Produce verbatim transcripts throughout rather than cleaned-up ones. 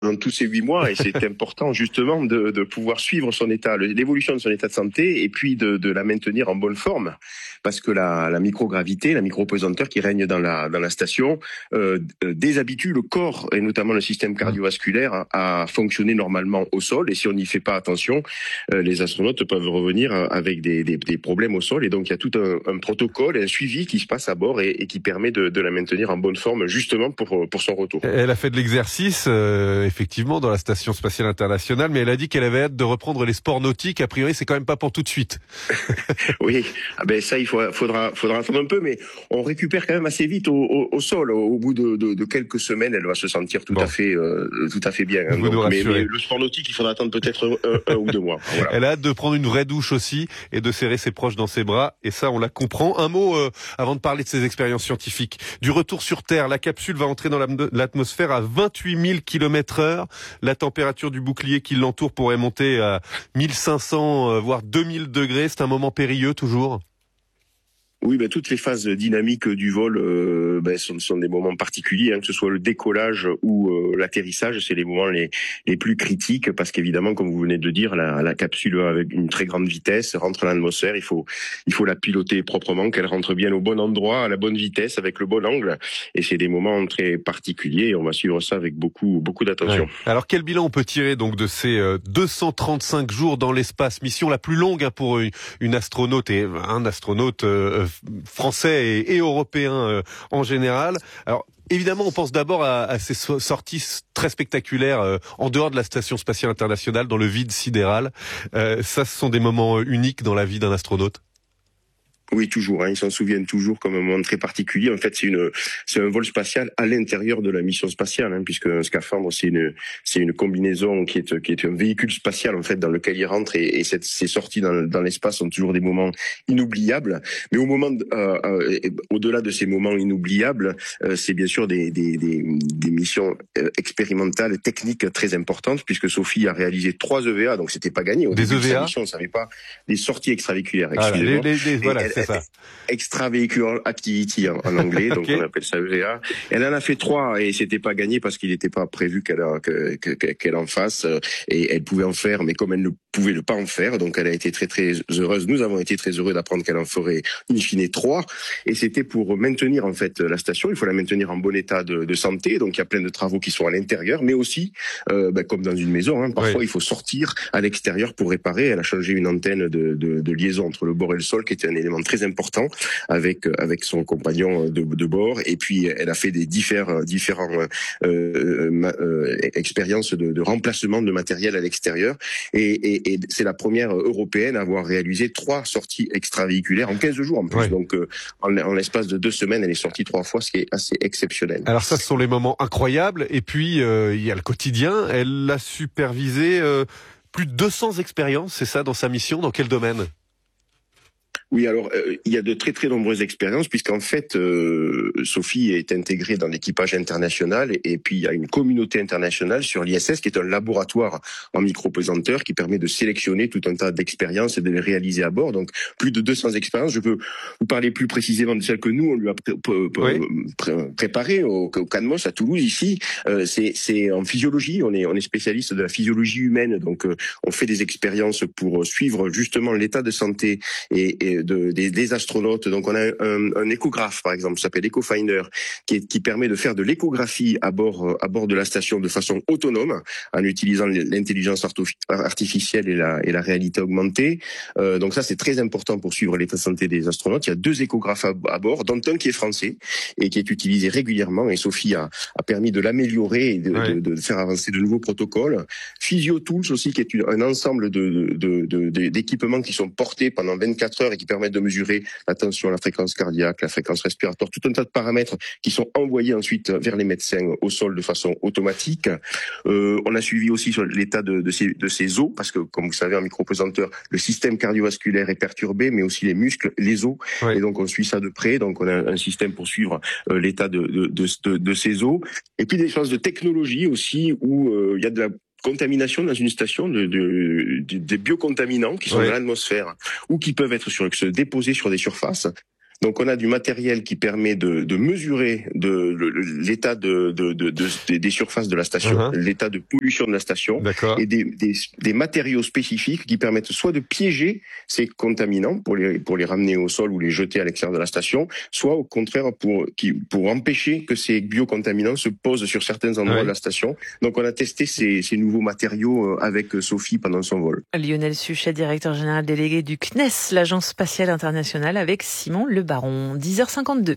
dans tous ces huit mois et c'est important justement de, de pouvoir suivre son état, l'évolution de son état de santé et puis de, de la maintenir en bonne forme parce que la, la microgravité, la micropesanteur qui règne dans la, dans la station euh, déshabitue le corps et notamment le système cardiovasculaire à, à fonctionner normalement au sol et si on n'y fait pas attention, euh, les astronautes peuvent revenir avec des, des, des problèmes au sol et donc il y a tout un, un protocole et un suivi qui se passe à bord et, et qui permet de, de la maintenir en bonne forme justement pour, pour son retour. Elle a fait de l'exercice euh, effectivement dans la station spatiale internationale, mais elle a dit qu'elle avait hâte de reprendre les sports nautiques. A priori, c'est quand même pas pour tout de suite. Oui, ah ben ça, il faut, faudra, faudra attendre un peu, mais on récupère quand même assez vite au, au, au sol. Au bout de, de, de quelques semaines, elle va se sentir tout bon. à fait, euh, tout à fait bien. Hein, donc, mais, mais le sport nautique, il faudra attendre peut-être un, un ou deux mois. Voilà. Elle a hâte de prendre une vraie douche aussi et de serrer ses proches dans ses bras. Et ça, on la comprend. Un mot euh, avant de parler de ses expériences scientifiques. Du retour sur Terre, la capsule va entrer dans l'atmosphère à vingt-huit mille kilomètres heure. La température du bouclier qui l'entoure pourrait monter à mille cinq cents, voire deux mille degrés. C'est un moment périlleux toujours. Oui, ben, toutes les phases dynamiques du vol euh, ben, sont, sont des moments particuliers, hein, que ce soit le décollage ou euh, l'atterrissage, c'est les moments les, les plus critiques parce qu'évidemment, comme vous venez de le dire, la, la capsule avec une très grande vitesse rentre dans l'atmosphère. Il faut, il faut la piloter proprement, qu'elle rentre bien au bon endroit, à la bonne vitesse, avec le bon angle. Et c'est des moments très particuliers. Et on va suivre ça avec beaucoup, beaucoup d'attention. Ouais. Alors, quel bilan on peut tirer donc de ces euh, deux cent trente-cinq jours dans l'espace, mission la plus longue hein, pour une, une astronaute et un astronaute euh, français et, et européen euh, en général. Alors évidemment, on pense d'abord à, à ces so- sorties très spectaculaires euh, en dehors de la station spatiale internationale, dans le vide sidéral. Euh, ça, ce sont des moments uniques dans la vie d'un astronaute. Oui, toujours. Hein, ils s'en souviennent toujours comme un moment très particulier. En fait, c'est une, c'est un vol spatial à l'intérieur de la mission spatiale, hein, puisque un scaphandre, c'est une, c'est une combinaison qui est, qui est un véhicule spatial en fait dans lequel il rentre et, et cette, ces sorties dans, dans l'espace sont toujours des moments inoubliables. Mais au moment, de, euh, euh, au-delà de ces moments inoubliables, euh, c'est bien sûr des, des, des, des missions euh, expérimentales, techniques très importantes, puisque Sophie a réalisé trois E V A, donc c'était pas gagné. Au des début E V A, de sa mission, on savait pas des sorties extravéhiculaires. Ah, Excusez-moi. les, les, les, voilà, c'est ça. Extravehicular Activity en, en anglais, donc okay. On appelle ça E V A. Elle en a fait trois et c'était pas gagné parce qu'il n'était pas prévu qu'elle, que, que, qu'elle en fasse et elle pouvait en faire, mais comme elle ne pouvait pas en faire, donc elle a été très très heureuse. Nous avons été très heureux d'apprendre qu'elle en ferait in fine trois et c'était pour maintenir en fait la station. Il faut la maintenir en bon état de, de santé, donc il y a plein de travaux qui sont à l'intérieur, mais aussi euh, ben, comme dans une maison, hein, parfois oui. Il faut sortir à l'extérieur pour réparer. Elle a changé une antenne de, de, de liaison entre le bord et le sol, qui était un élément très important. avec avec son compagnon de, de bord et puis elle a fait des différents différents euh, euh, expériences de, de remplacement de matériel à l'extérieur et, et, et c'est la première européenne à avoir réalisé trois sorties extravéhiculaires en quinze jours en plus. Ouais. Donc euh, en, en l'espace de deux semaines elle est sortie trois fois, ce qui est assez exceptionnel. Alors ça, ce sont les moments incroyables et puis euh, il y a le quotidien. Elle a supervisé euh, plus de deux cents expériences, c'est ça, dans sa mission. Dans quel domaine ? Oui, alors euh, il y a de très très nombreuses expériences puisqu'en fait euh, Sophie est intégrée dans l'équipage international et, et puis il y a une communauté internationale sur l'I S S qui est un laboratoire en micropesanteur qui permet de sélectionner tout un tas d'expériences et de les réaliser à bord. Donc plus de deux cents expériences. Je peux vous parler plus précisément de celles que nous on lui a pré- pré- oui. pré- préparées au, au CANMOS à Toulouse ici. Euh, c'est, c'est en physiologie. On est on est spécialiste de la physiologie humaine. Donc euh, on fait des expériences pour suivre justement l'état de santé et, et De, des, des astronautes. Donc on a un, un échographe par exemple, ça s'appelle EchoFinder, qui, est, qui permet de faire de l'échographie à bord à bord de la station de façon autonome en utilisant l'intelligence artificielle et la, et la réalité augmentée. Euh, donc ça c'est très important pour suivre l'état de santé des astronautes. Il y a deux échographes à, à bord, dont un qui est français et qui est utilisé régulièrement. Et Sophie a, a permis de l'améliorer et de, ouais. de, de faire avancer de nouveaux protocoles. PhysioTools aussi, qui est une, un ensemble de, de, de, de, d'équipements qui sont portés pendant vingt-quatre heures et qui permettent de mesurer la tension, la fréquence cardiaque, la fréquence respiratoire, tout un tas de paramètres qui sont envoyés ensuite vers les médecins au sol de façon automatique. Euh, on a suivi aussi sur l'état de, de, ces, de ces os, parce que comme vous savez, en micropesanteur, le système cardiovasculaire est perturbé, mais aussi les muscles, les os, oui. Et donc on suit ça de près. Donc on a un système pour suivre euh, l'état de, de, de, de, de ces os. Et puis des choses de technologie aussi, où euh, il y a de la contamination dans une station de, de, de, de biocontaminants qui sont oui. dans l'atmosphère ou qui peuvent être sur, se déposer sur des surfaces. Donc on a du matériel qui permet de, de mesurer de, de, l'état de, de, de, de, des surfaces de la station, uh-huh. l'état de pollution de la station, D'accord. et des, des, des matériaux spécifiques qui permettent soit de piéger ces contaminants pour les, pour les ramener au sol ou les jeter à l'extérieur de la station, soit au contraire pour, qui, pour empêcher que ces biocontaminants se posent sur certains endroits ouais. de la station. Donc on a testé ces, ces nouveaux matériaux avec Sophie pendant son vol. Lionel Suchet, directeur général délégué du C N E S, l'Agence spatiale internationale, avec Simon Le Baron. dix heures cinquante-deux.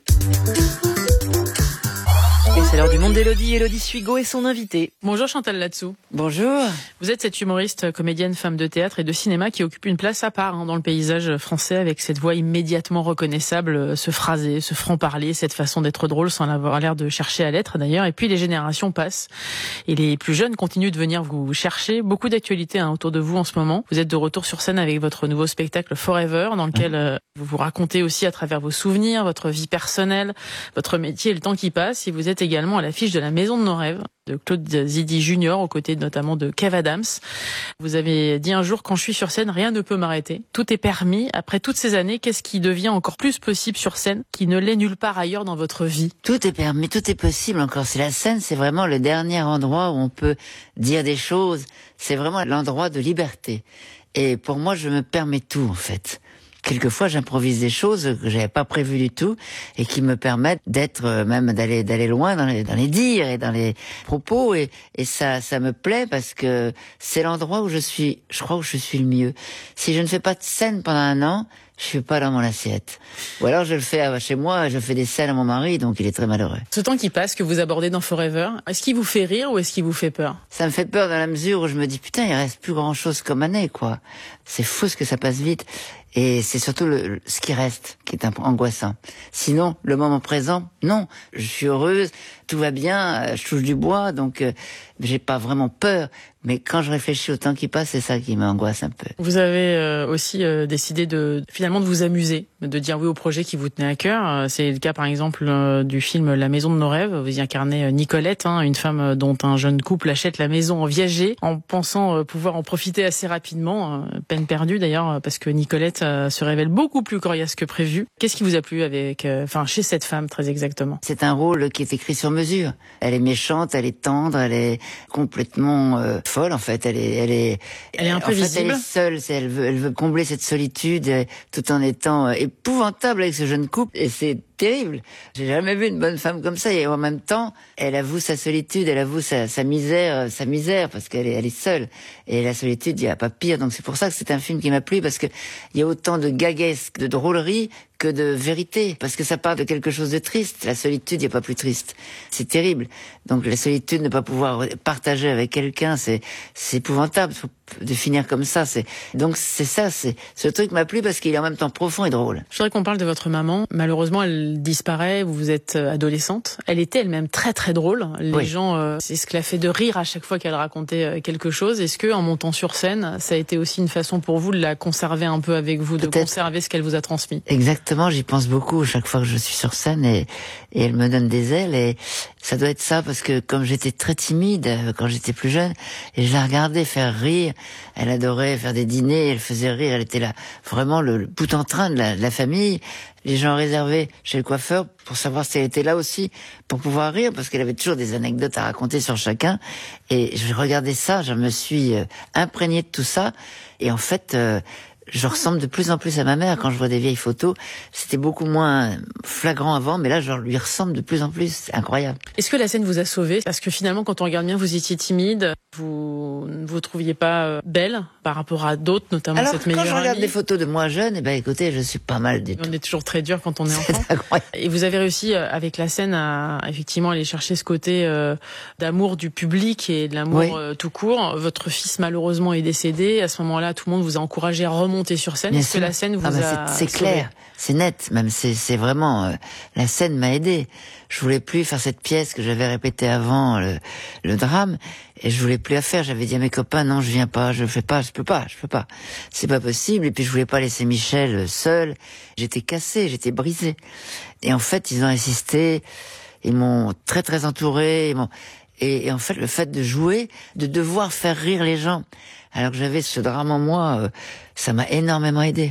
Et c'est l'heure du monde d'Élodie. Élodie Suigo est son invitée. Bonjour Chantal Latsou. Bonjour. Vous êtes cette humoriste, comédienne, femme de théâtre et de cinéma qui occupe une place à part hein, dans le paysage français avec cette voix immédiatement reconnaissable, ce phrasé, ce franc-parler, cette façon d'être drôle sans avoir l'air de chercher à l'être d'ailleurs. Et puis les générations passent et les plus jeunes continuent de venir vous chercher. Beaucoup d'actualités hein, autour de vous en ce moment. Vous êtes de retour sur scène avec votre nouveau spectacle Forever dans lequel euh, vous vous racontez aussi à travers vos souvenirs, votre vie personnelle, votre métier et le temps qui passe. Et vous êtes également à l'affiche de La Maison de nos rêves de Claude Zidi Junior aux côtés notamment de Kev Adams. Vous avez dit un jour, quand je suis sur scène, rien ne peut m'arrêter. Tout est permis. Après toutes ces années, qu'est-ce qui devient encore plus possible sur scène qui ne l'est nulle part ailleurs dans votre vie? Tout est permis, tout est possible encore. C'est la scène, c'est vraiment le dernier endroit où on peut dire des choses. C'est vraiment l'endroit de liberté. Et pour moi, je me permets tout en fait. Quelquefois, j'improvise des choses que j'avais pas prévues du tout et qui me permettent d'être, euh, même d'aller d'aller loin dans les dans les dires et dans les propos et et ça ça me plaît parce que c'est l'endroit où je suis, je crois où je suis le mieux. Si je ne fais pas de scène pendant un an, je suis pas dans mon assiette. Ou alors je le fais chez moi, je fais des scènes à mon mari, donc il est très malheureux. Ce temps qui passe que vous abordez dans Forever, est-ce qu'il vous fait rire ou est-ce qu'il vous fait peur? Ça me fait peur dans la mesure où je me dis putain, il reste plus grand chose comme année quoi. C'est fou ce que ça passe vite. Et c'est surtout le, ce qui reste qui est un peu angoissant. Sinon, le moment présent, non. Je suis heureuse, tout va bien, je touche du bois, donc euh, j'ai pas vraiment peur. Mais quand je réfléchis au temps qui passe, c'est ça qui m'angoisse un peu. Vous avez euh, aussi euh, décidé de finalement de vous amuser, de dire oui au projet qui vous tenait à cœur. C'est le cas par exemple euh, du film La Maison de nos rêves. Vous y incarnez Nicolette, hein, une femme dont un jeune couple achète la maison en viager, en pensant euh, pouvoir en profiter assez rapidement. Euh, peine perdue d'ailleurs, parce que Nicolette euh, se révèle beaucoup plus coriace que prévu. Qu'est-ce qui vous a plu avec, enfin euh, chez cette femme très exactement? C'est un rôle qui est écrit sur mesure. Elle est méchante, elle est tendre, elle est complètement euh, folle en fait. Elle est, elle est, elle est imprévisible. En fait, elle est seule. Elle veut, elle veut combler cette solitude euh, tout en étant euh, épouvantable avec ce jeune couple. Et c'est terrible. J'ai jamais vu une bonne femme comme ça. Et en même temps, elle avoue sa solitude, elle avoue sa, sa misère, sa misère parce qu'elle est, elle est seule. Et la solitude, il n'y a pas pire. Donc c'est pour ça que c'est un film qui m'a plu parce que il y a autant de gaguesque, de drôlerie que de vérité. Parce que ça part de quelque chose de triste. La solitude, il n'y a pas plus triste. C'est terrible. Donc la solitude, ne pas pouvoir partager avec quelqu'un, c'est, c'est épouvantable de finir comme ça. C'est, donc c'est ça, c'est, ce truc m'a plu parce qu'il est en même temps profond et drôle. Je voudrais qu'on parle de votre maman. Malheureusement, elle disparaît, vous êtes adolescente. Elle était elle-même très très drôle. Les oui. gens, euh, c'est ce qui l'a fait de rire à chaque fois qu'elle racontait quelque chose. Est-ce que, en montant sur scène, ça a été aussi une façon pour vous de la conserver un peu avec vous, de Peut-être. conserver ce qu'elle vous a transmis? Exactement, j'y pense beaucoup chaque fois que je suis sur scène et, et elle me donne des ailes et ça doit être ça parce que comme j'étais très timide quand j'étais plus jeune et je la regardais faire rire, elle adorait faire des dîners, elle faisait rire, elle était là vraiment le, le bout en train de la, de la famille. Les gens réservaient chez le coiffeur pour savoir si elle était là aussi, pour pouvoir rire, parce qu'elle avait toujours des anecdotes à raconter sur chacun. Et je regardais ça, je me suis euh, imprégnée de tout ça. Et en fait, euh, je ressemble de plus en plus à ma mère. Quand je vois des vieilles photos, c'était beaucoup moins flagrant avant, mais là, je lui ressemble de plus en plus. C'est incroyable. Est-ce que la scène vous a sauvé? Parce que finalement, quand on regarde bien, vous étiez timide, vous ne vous trouviez pas belle par rapport à d'autres, notamment Alors, cette meilleure amie. Alors, quand je regarde des photos de moi jeune, eh ben, écoutez, je suis pas mal du tout. On est toujours très dur quand on est C'est enfant. Incroyable. Et vous avez réussi, avec la scène, à effectivement aller chercher ce côté euh, d'amour du public et de l'amour oui. euh, tout court. Votre fils, malheureusement, est décédé. À ce moment-là, tout le monde vous a encouragé à remonter sur scène. Est-ce que la scène vous ah bah a C'est, c'est clair, c'est net, même c'est, c'est vraiment... Euh, la scène m'a aidé. Je voulais plus faire cette pièce que j'avais répétée avant le, le drame, et je voulais plus la faire. J'avais dit à mes copains, non, je viens pas, je fais pas, je peux pas, je peux pas. C'est pas possible. Et puis je voulais pas laisser Michel seul. J'étais cassée, j'étais brisée. Et en fait, ils ont insisté, ils m'ont très très entouré, ils m'ont... Et, et en fait, le fait de jouer, de devoir faire rire les gens, alors que j'avais ce drame en moi, euh, ça m'a énormément aidé.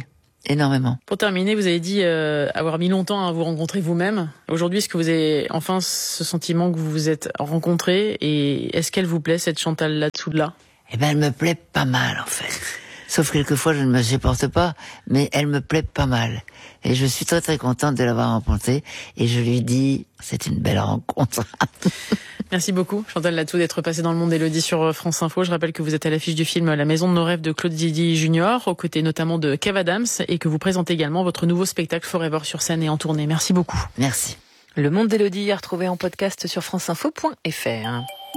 énormément. Pour terminer, vous avez dit euh, avoir mis longtemps à vous rencontrer vous-même. Aujourd'hui, est-ce que vous avez enfin ce sentiment que vous vous êtes rencontré et est-ce qu'elle vous plaît, cette Chantal Latsou-là ? Eh ben, elle me plaît pas mal, en fait. Sauf quelquefois, je ne me supporte pas, mais elle me plaît pas mal. Et je suis très très contente de l'avoir rencontrée. Et je lui dis, c'est une belle rencontre. Merci beaucoup, Chantal Latsou, d'être passée dans le monde d'Élodie sur France Info. Je rappelle que vous êtes à l'affiche du film La Maison de nos rêves de Claude Zidi Junior, aux côtés notamment de Kev Adams, et que vous présentez également votre nouveau spectacle Forever sur scène et en tournée. Merci beaucoup. Merci. Le monde d'Élodie est retrouvé en podcast sur franceinfo point f r.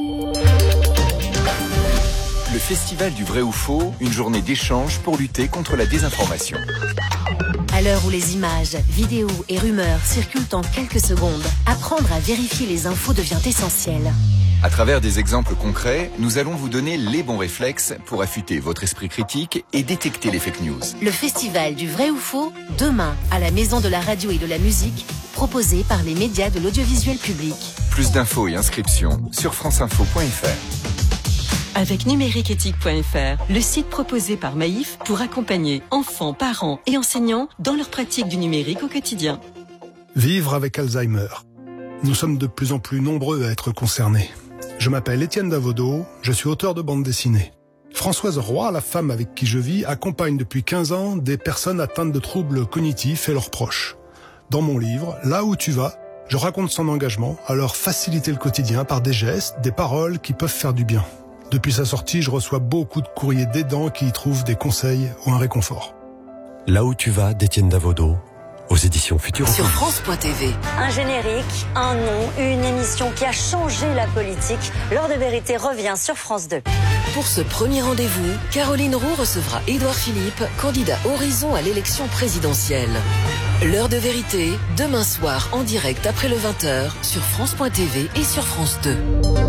Le Festival du vrai ou faux, une journée d'échange pour lutter contre la désinformation. À l'heure où les images, vidéos et rumeurs circulent en quelques secondes, apprendre à vérifier les infos devient essentiel. À travers des exemples concrets, nous allons vous donner les bons réflexes pour affûter votre esprit critique et détecter les fake news. Le Festival du vrai ou faux, demain, à la Maison de la radio et de la musique, proposé par les médias de l'audiovisuel public. Plus d'infos et inscriptions sur franceinfo point f r. Avec numériqueéthique point f r, le site proposé par Maïf pour accompagner enfants, parents et enseignants dans leur pratique du numérique au quotidien. Vivre avec Alzheimer. Nous sommes de plus en plus nombreux à être concernés. Je m'appelle Étienne Davodo, je suis auteur de bande dessinée. Françoise Roy, la femme avec qui je vis, accompagne depuis quinze ans des personnes atteintes de troubles cognitifs et leurs proches. Dans mon livre, Là où tu vas, je raconte son engagement à leur faciliter le quotidien par des gestes, des paroles qui peuvent faire du bien. Depuis sa sortie, je reçois beaucoup de courriers d'aidants qui y trouvent des conseils ou un réconfort. Là où tu vas, d'Étienne Davodo, aux éditions Futur. Sur France point T V. Un générique, un nom, une émission qui a changé la politique. L'heure de vérité revient sur France deux. Pour ce premier rendez-vous, Caroline Roux recevra Édouard Philippe, candidat Horizon à l'élection présidentielle. L'heure de vérité, demain soir en direct après le vingt heures sur France point T V et sur France deux.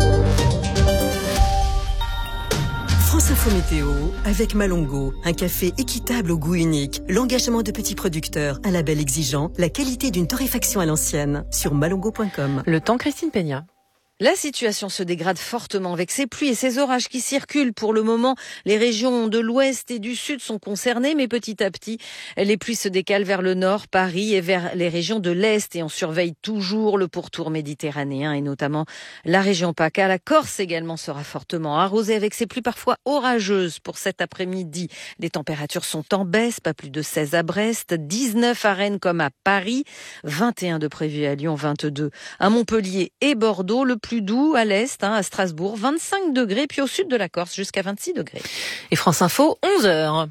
France Info Météo avec Malongo, un café équitable au goût unique, l'engagement de petits producteurs, un label exigeant, la qualité d'une torréfaction à l'ancienne sur malongo point com. Le temps, Christine Peña. La situation se dégrade fortement avec ces pluies et ces orages qui circulent. Pour le moment, les régions de l'ouest et du sud sont concernées, mais petit à petit, les pluies se décalent vers le nord, Paris, et vers les régions de l'est. Et on surveille toujours le pourtour méditerranéen et notamment la région PACA. La Corse également sera fortement arrosée avec ces pluies parfois orageuses pour cet après-midi. Les températures sont en baisse, pas plus de seize à Brest, dix-neuf à Rennes comme à Paris, vingt et un de prévu à Lyon, vingt-deux à Montpellier et Bordeaux. Le plus doux à l'est, hein, à Strasbourg, vingt-cinq degrés, puis au sud de la Corse, jusqu'à vingt-six degrés. Et France Info, onze heures.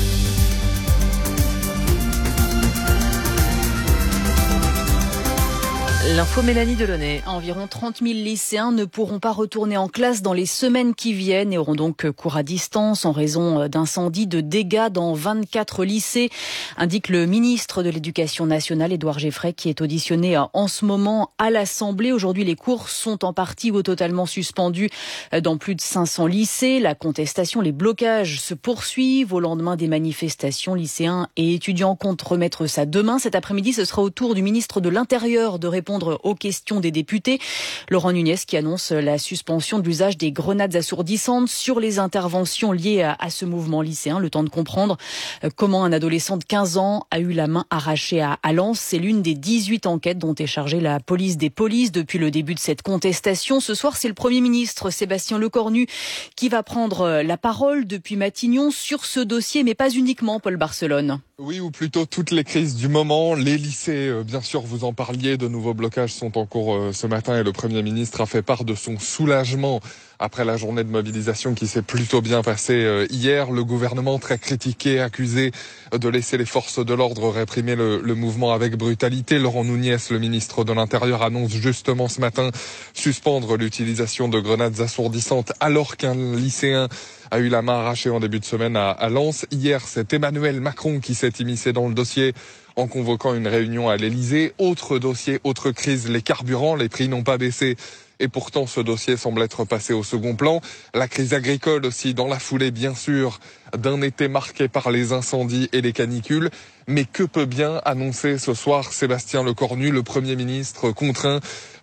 L'info Mélanie Delaunay. Environ trente mille lycéens ne pourront pas retourner en classe dans les semaines qui viennent et auront donc cours à distance en raison d'incendies, de dégâts dans vingt-quatre lycées, indique le ministre de l'Éducation nationale, Édouard Geffray, qui est auditionné en ce moment à l'Assemblée. Aujourd'hui, les cours sont en partie ou totalement suspendus dans plus de cinq cents lycées. La contestation, les blocages se poursuivent au lendemain des manifestations. Lycéens et étudiants comptent remettre ça demain. Cet après-midi, ce sera au tour du ministre de l'Intérieur de répondre aux questions des députés. Laurent Nunez qui annonce la suspension de l'usage des grenades assourdissantes sur les interventions liées à, à ce mouvement lycéen. Le temps de comprendre comment un adolescent de quinze ans a eu la main arrachée à, à Lens. C'est l'une des dix-huit enquêtes dont est chargée la police des polices depuis le début de cette contestation. Ce soir, c'est le Premier ministre Sébastien Lecornu qui va prendre la parole depuis Matignon sur ce dossier, mais pas uniquement, Paul Barcelone. Oui, ou plutôt toutes les crises du moment. Les lycées, bien sûr, vous en parliez, de nouveaux blocages sont en cours ce matin et le Premier ministre a fait part de son soulagement après la journée de mobilisation qui s'est plutôt bien passée hier. Le gouvernement, très critiqué, accusé de laisser les forces de l'ordre réprimer le, le mouvement avec brutalité. Laurent Nunez, le ministre de l'Intérieur, annonce justement ce matin suspendre l'utilisation de grenades assourdissantes alors qu'un lycéen a eu la main arrachée en début de semaine à, à Lens. Hier, c'est Emmanuel Macron qui s'est immiscé dans le dossier en convoquant une réunion à l'Elysée. Autre dossier, autre crise, les carburants, les prix n'ont pas baissé. Et pourtant, ce dossier semble être passé au second plan. La crise agricole aussi, dans la foulée, bien sûr, d'un été marqué par les incendies et les canicules. Mais que peut bien annoncer ce soir Sébastien Lecornu, le Premier ministre, contraint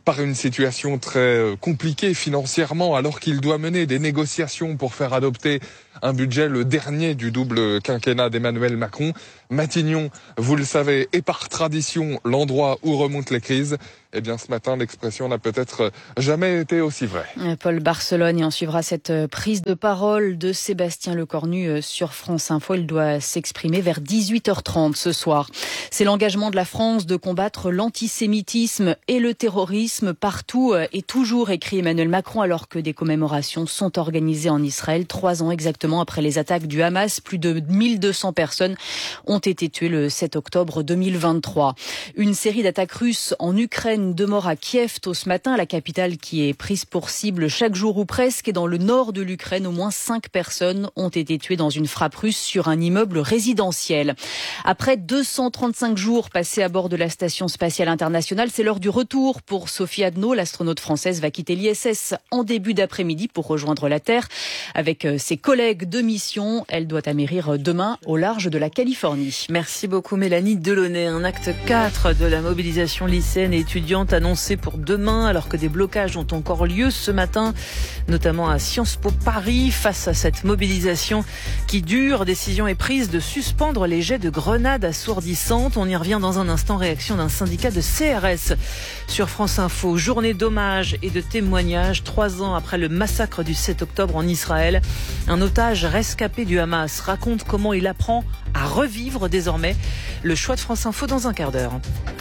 par une situation très compliquée financièrement, alors qu'il doit mener des négociations pour faire adopter un budget, le dernier du double quinquennat d'Emmanuel Macron. Matignon, vous le savez, est par tradition l'endroit où remontent les crises. Eh bien, ce matin, l'expression n'a peut-être jamais été aussi vraie. Paul Barcelone, et on suivra cette prise de parole de Sébastien Lecornu sur France Info. Il doit s'exprimer vers dix-huit heures trente ce soir. C'est l'engagement de la France de combattre l'antisémitisme et le terrorisme partout et toujours, écrit Emmanuel Macron, alors que des commémorations sont organisées en Israël. Trois ans exactement après les attaques du Hamas, plus de mille deux cents personnes ont été tuées le sept octobre deux mille vingt-trois. Une série d'attaques russes en Ukraine, deux morts à Kiev tôt ce matin, la capitale qui est prise pour cible chaque jour ou presque. Et dans le nord de l'Ukraine, au moins cinq personnes ont été tuées dans une frappe russe sur un immeuble résidentiel. Après deux cent trente-cinq jours passés à bord de la Station spatiale internationale, c'est l'heure du retour pour Sophie Adno. L'astronaute française va quitter l'I S S en début d'après-midi pour rejoindre la Terre avec ses collègues de mission. Elle doit amérir demain au large de la Californie. Merci beaucoup Mélanie Delaunay. Un acte quatre de la mobilisation lycéenne et étudiante annoncé pour demain, alors que des blocages ont encore lieu ce matin, notamment à Sciences Po Paris. Face à cette mobilisation qui dure, décision est prise de suspendre les jets de grenades assourdissantes. On y revient dans un instant. Réaction d'un syndicat de C R S sur France Info. Journée d'hommage et de témoignages trois ans après le massacre du sept octobre en Israël. Un otage rescapé du Hamas raconte comment il apprend à revivre désormais. Le choix de France Info dans un quart d'heure.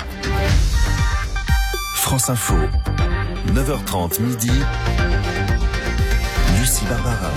France Info, neuf heures trente midi, Lucie Barbara.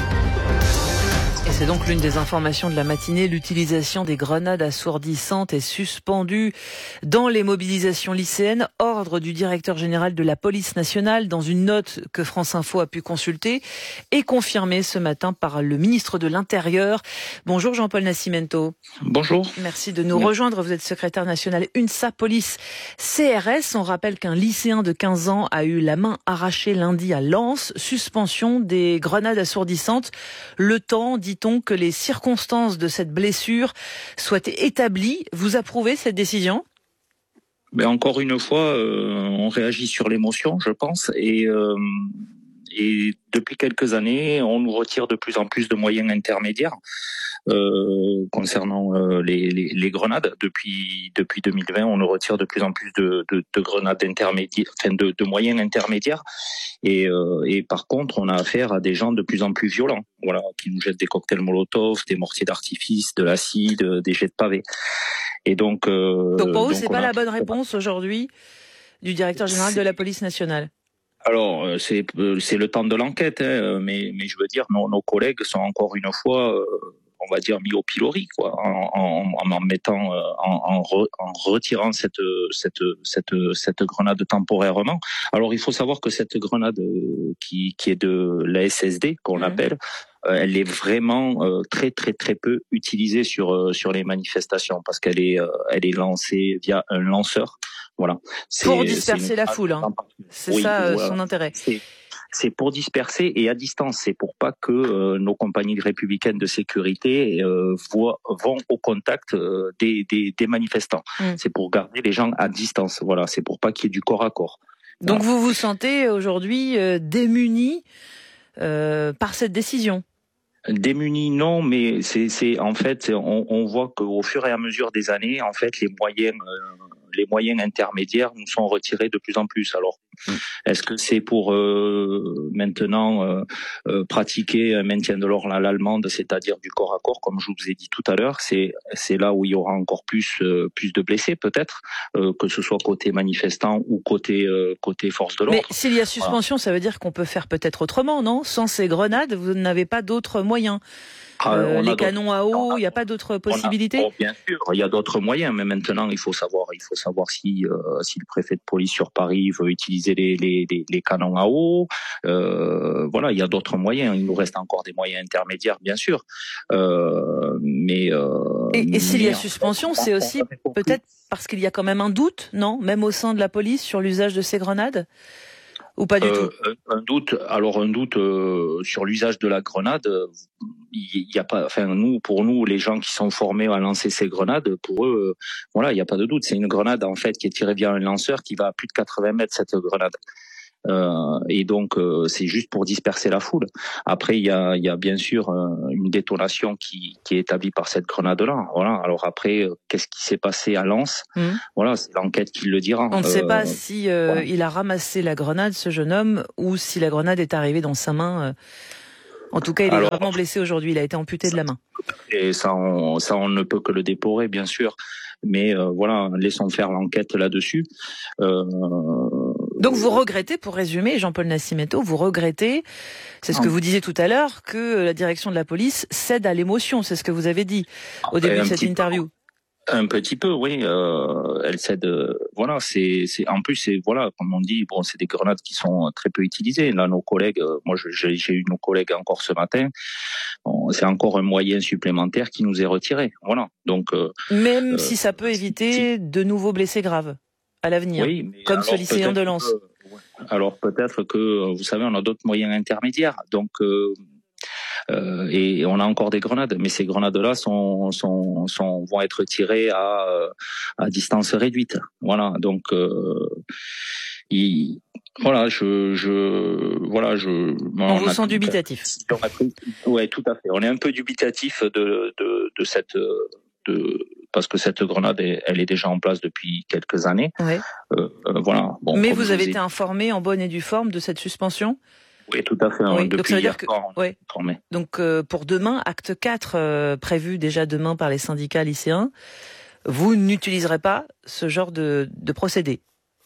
Et c'est donc l'une des informations de la matinée. L'utilisation des grenades assourdissantes est suspendue dans les mobilisations lycéennes. Ordre du directeur général de la police nationale dans une note que France Info a pu consulter et confirmée ce matin par le ministre de l'Intérieur. Bonjour Jean-Paul Nascimento. Bonjour. Merci de nous rejoindre. Vous êtes secrétaire national UNSA Police C R S. On rappelle qu'un lycéen de quinze ans a eu la main arrachée lundi à Lens. Suspension des grenades assourdissantes. Le temps, dit-on, que les circonstances de cette blessure soient établies. Vous approuvez cette décision ? Ben encore une fois, euh, on réagit sur l'émotion, je pense, et, euh, et depuis quelques années, on nous retire de plus en plus de moyens intermédiaires euh, concernant euh, les, les, les grenades. Depuis depuis deux mille vingt, on nous retire de plus en plus de, de, de grenades intermédiaires, enfin de, de moyens intermédiaires. Et, euh, et par contre, on a affaire à des gens de plus en plus violents, voilà, qui nous jettent des cocktails Molotov, des mortiers d'artifice, de l'acide, des jets de pavés. Et donc, euh, donc pour vous, c'est pas a... la bonne réponse aujourd'hui du directeur général de la police nationale. Alors, c'est c'est le temps de l'enquête, hein, mais mais je veux dire, nos, nos collègues sont encore une fois, euh, on va dire, mis au pilori, quoi, en, en, en mettant, en, en, re, en retirant cette cette cette cette grenade temporairement. Alors, il faut savoir que cette grenade qui qui est de la S S D qu'on mmh. appelle. Elle est vraiment euh, très très très peu utilisée sur euh, sur les manifestations parce qu'elle est euh, elle est lancée via un lanceur. Voilà. C'est, pour disperser c'est la foule. Hein. C'est oui, ça euh, voilà. Son intérêt. C'est, c'est pour disperser et à distance. C'est pour pas que euh, nos compagnies républicaines de sécurité euh, voient, vont au contact euh, des, des des manifestants. Mm. C'est pour garder les gens à distance. Voilà. C'est pour pas qu'il y ait du corps à corps. Donc voilà. Vous vous sentez aujourd'hui euh, démunis euh, par cette décision? Démunis, non, mais c'est, c'est en fait, on, on voit qu'au fur et à mesure des années, en fait, les moyens, euh, les moyens intermédiaires nous sont retirés de plus en plus. Alors, mmh. est-ce que c'est pour euh, maintenant euh, euh, pratiquer un maintien de l'ordre à l'allemande, c'est-à-dire du corps à corps, comme je vous ai dit tout à l'heure, c'est c'est là où il y aura encore plus euh, plus de blessés, peut-être, euh, que ce soit côté manifestant ou côté euh, côté force de l'ordre. Mais s'il y a suspension, voilà. Ça veut dire qu'on peut faire peut-être autrement, non ? Sans ces grenades, vous n'avez pas d'autres moyens. Euh, les canons à eau, il n'y a pas d'autres possibilités? a, oh, Bien sûr, il y a d'autres moyens, mais maintenant il faut savoir, il faut savoir si euh, si le préfet de police sur Paris veut utiliser les les les, les canons à eau. Euh, voilà, il y a d'autres moyens. Il nous reste encore des moyens intermédiaires, bien sûr. Euh, mais euh, et, et s'il y a suspension, c'est aussi peut-être parce qu'il y a quand même un doute, non, même au sein de la police sur l'usage de ces grenades. Ou pas du euh, tout un, un doute. Alors un doute euh, sur l'usage de la grenade. il y a pas, enfin nous, pour nous, les gens qui sont formés à lancer ces grenades, pour eux, euh, voilà, il n'y a pas de doute. C'est une grenade en fait qui est tirée via un lanceur qui va à plus de quatre-vingts mètres cette grenade. Euh, et donc euh, c'est juste pour disperser la foule. Après il y a, il y a bien sûr euh, une détonation qui, qui est établie par cette grenade-là. Voilà. Alors après euh, qu'est-ce qui s'est passé à Lens mmh. Voilà, c'est l'enquête qui le dira. On ne euh, sait pas si euh, voilà. il a ramassé la grenade, ce jeune homme, ou si la grenade est arrivée dans sa main. Euh... En tout cas, il est Alors, vraiment blessé aujourd'hui. Il a été amputé de la main. Et ça, on, ça, on ne peut que le déplorer, bien sûr. Mais euh, voilà, laissons faire l'enquête là-dessus. Euh, Donc vous regrettez, pour résumer, Jean-Paul Nascimento, vous regrettez, c'est ce que vous disiez tout à l'heure, que la direction de la police cède à l'émotion. C'est ce que vous avez dit au début de cette interview. Peu. Un petit peu, oui. Euh, elle cède. Euh, voilà, c'est, c'est. En plus, c'est voilà, comme on dit, bon, c'est des grenades qui sont très peu utilisées. Là, nos collègues, euh, moi, j'ai, j'ai eu nos collègues encore ce matin. Bon, c'est encore un moyen supplémentaire qui nous est retiré. Voilà. Donc. Euh, Même euh, si ça peut éviter si. de nouveaux blessés graves à l'avenir, oui, mais comme ce lycéen de Lens. Que, alors peut-être que vous savez, on a d'autres moyens intermédiaires. Donc. Euh, Euh, et on a encore des grenades, mais ces grenades-là sont, sont, sont, vont être tirées à, à distance réduite. Voilà, donc euh, il, voilà, je, je, voilà, je. On, on vous sent dubitatif. Ouais, tout à fait. On est un peu dubitatif de, de, de cette, de, parce que cette grenade, elle est déjà en place depuis quelques années. Ouais. Euh, euh, voilà. Bon, mais vous avez été informé en bonne et due forme de cette suspension? Oui, tout à fait. Oui, depuis donc ça veut dire hier que, soir, ouais. Donc euh, pour demain, acte quatre, euh, prévu déjà demain par les syndicats lycéens, vous n'utiliserez pas ce genre de, de procédé?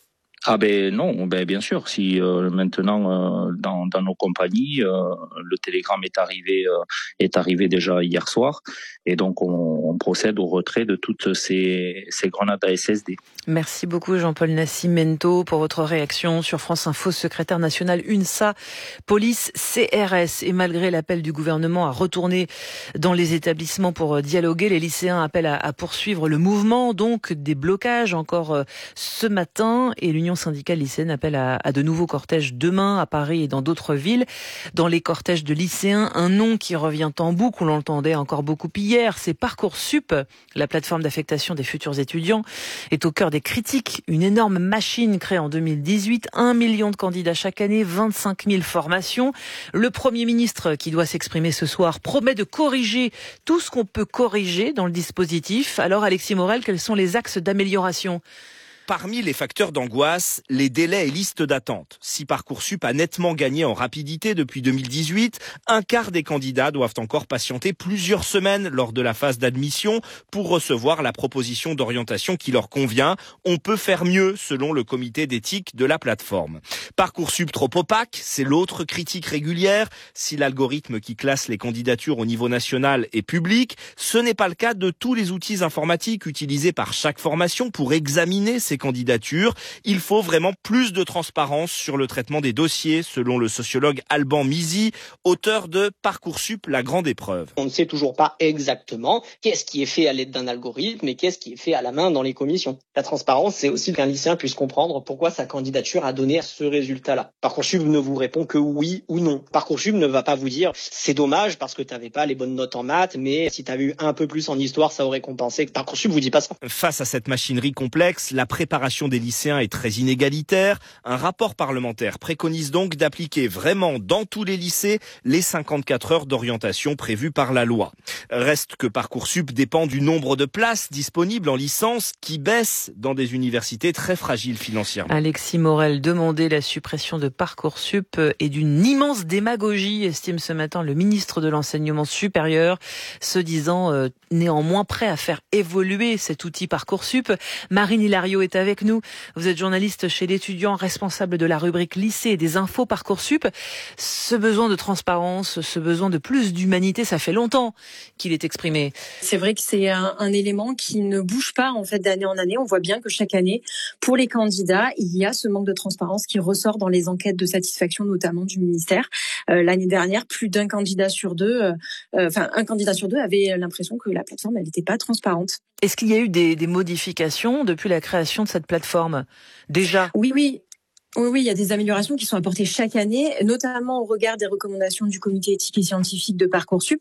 Ah ben non, ben bien sûr. Si euh, maintenant euh, dans, dans nos compagnies, euh, le télégramme est arrivé, euh, est arrivé déjà hier soir, et donc on, on procède au retrait de toutes ces, ces grenades à S S D. Merci beaucoup Jean-Paul Nascimento pour votre réaction sur France Info. Secrétaire national UNSA, police, C R S. Et malgré l'appel du gouvernement à retourner dans les établissements pour dialoguer, les lycéens appellent à, à poursuivre le mouvement, donc des blocages encore ce matin, et l'Union syndicale lycéenne appelle à, à de nouveaux cortèges demain à Paris et dans d'autres villes. Dans les cortèges de lycéens, un nom qui revient en boucle, on l'entendait encore beaucoup hier, c'est Parcoursup. La plateforme d'affectation des futurs étudiants est au cœur des critiques. Une énorme machine créée en deux mille dix-huit, un million de candidats chaque année, vingt-cinq mille formations. Le Premier ministre, qui doit s'exprimer ce soir, promet de corriger tout ce qu'on peut corriger dans le dispositif. Alors Alexis Morel, quels sont les axes d'amélioration ? Parmi les facteurs d'angoisse, les délais et listes d'attente. Si Parcoursup a nettement gagné en rapidité depuis deux mille dix-huit, un quart des candidats doivent encore patienter plusieurs semaines lors de la phase d'admission pour recevoir la proposition d'orientation qui leur convient. On peut faire mieux, selon le comité d'éthique de la plateforme. Parcoursup trop opaque, c'est l'autre critique régulière. Si l'algorithme qui classe les candidatures au niveau national est public, ce n'est pas le cas de tous les outils informatiques utilisés par chaque formation pour examiner ces candidatures. Il faut vraiment plus de transparence sur le traitement des dossiers, selon le sociologue Alban Mizy, auteur de Parcoursup, la grande épreuve. On ne sait toujours pas exactement qu'est-ce qui est fait à l'aide d'un algorithme et qu'est-ce qui est fait à la main dans les commissions. La transparence, c'est aussi qu'un lycéen puisse comprendre pourquoi sa candidature a donné ce résultat-là. Parcoursup ne vous répond que oui ou non. Parcoursup ne va pas vous dire c'est dommage parce que tu n'avais pas les bonnes notes en maths, mais si tu avais eu un peu plus en histoire, ça aurait compensé. Parcoursup vous dit pas ça. Face à cette machinerie complexe, la préparation des lycéens est très inégalitaire. Un rapport parlementaire préconise donc d'appliquer vraiment dans tous les lycées les cinquante-quatre heures d'orientation prévues par la loi. Reste que Parcoursup dépend du nombre de places disponibles en licence qui baisse dans des universités très fragiles financièrement. Alexis Morel demandait la suppression de Parcoursup et d'une immense démagogie, estime ce matin le ministre de l'Enseignement supérieur, se disant euh, néanmoins prêt à faire évoluer cet outil Parcoursup. Marine Hilario est avec nous. Vous êtes journaliste chez l'Étudiant, responsable de la rubrique lycée et des infos Parcoursup. Ce besoin de transparence, ce besoin de plus d'humanité, ça fait longtemps qu'il est exprimé. C'est vrai que c'est un, un élément qui ne bouge pas en fait d'année en année. On voit bien que chaque année, pour les candidats, il y a ce manque de transparence qui ressort dans les enquêtes de satisfaction, notamment du ministère. Euh, l'année dernière, plus d'un candidat sur deux, euh, enfin un candidat sur deux avait l'impression que la plateforme elle n'était pas transparente. Est-ce qu'il y a eu des, des modifications depuis la création de cette plateforme déjà? Oui, oui. Oui, oui, il y a des améliorations qui sont apportées chaque année, notamment au regard des recommandations du comité éthique et scientifique de Parcoursup.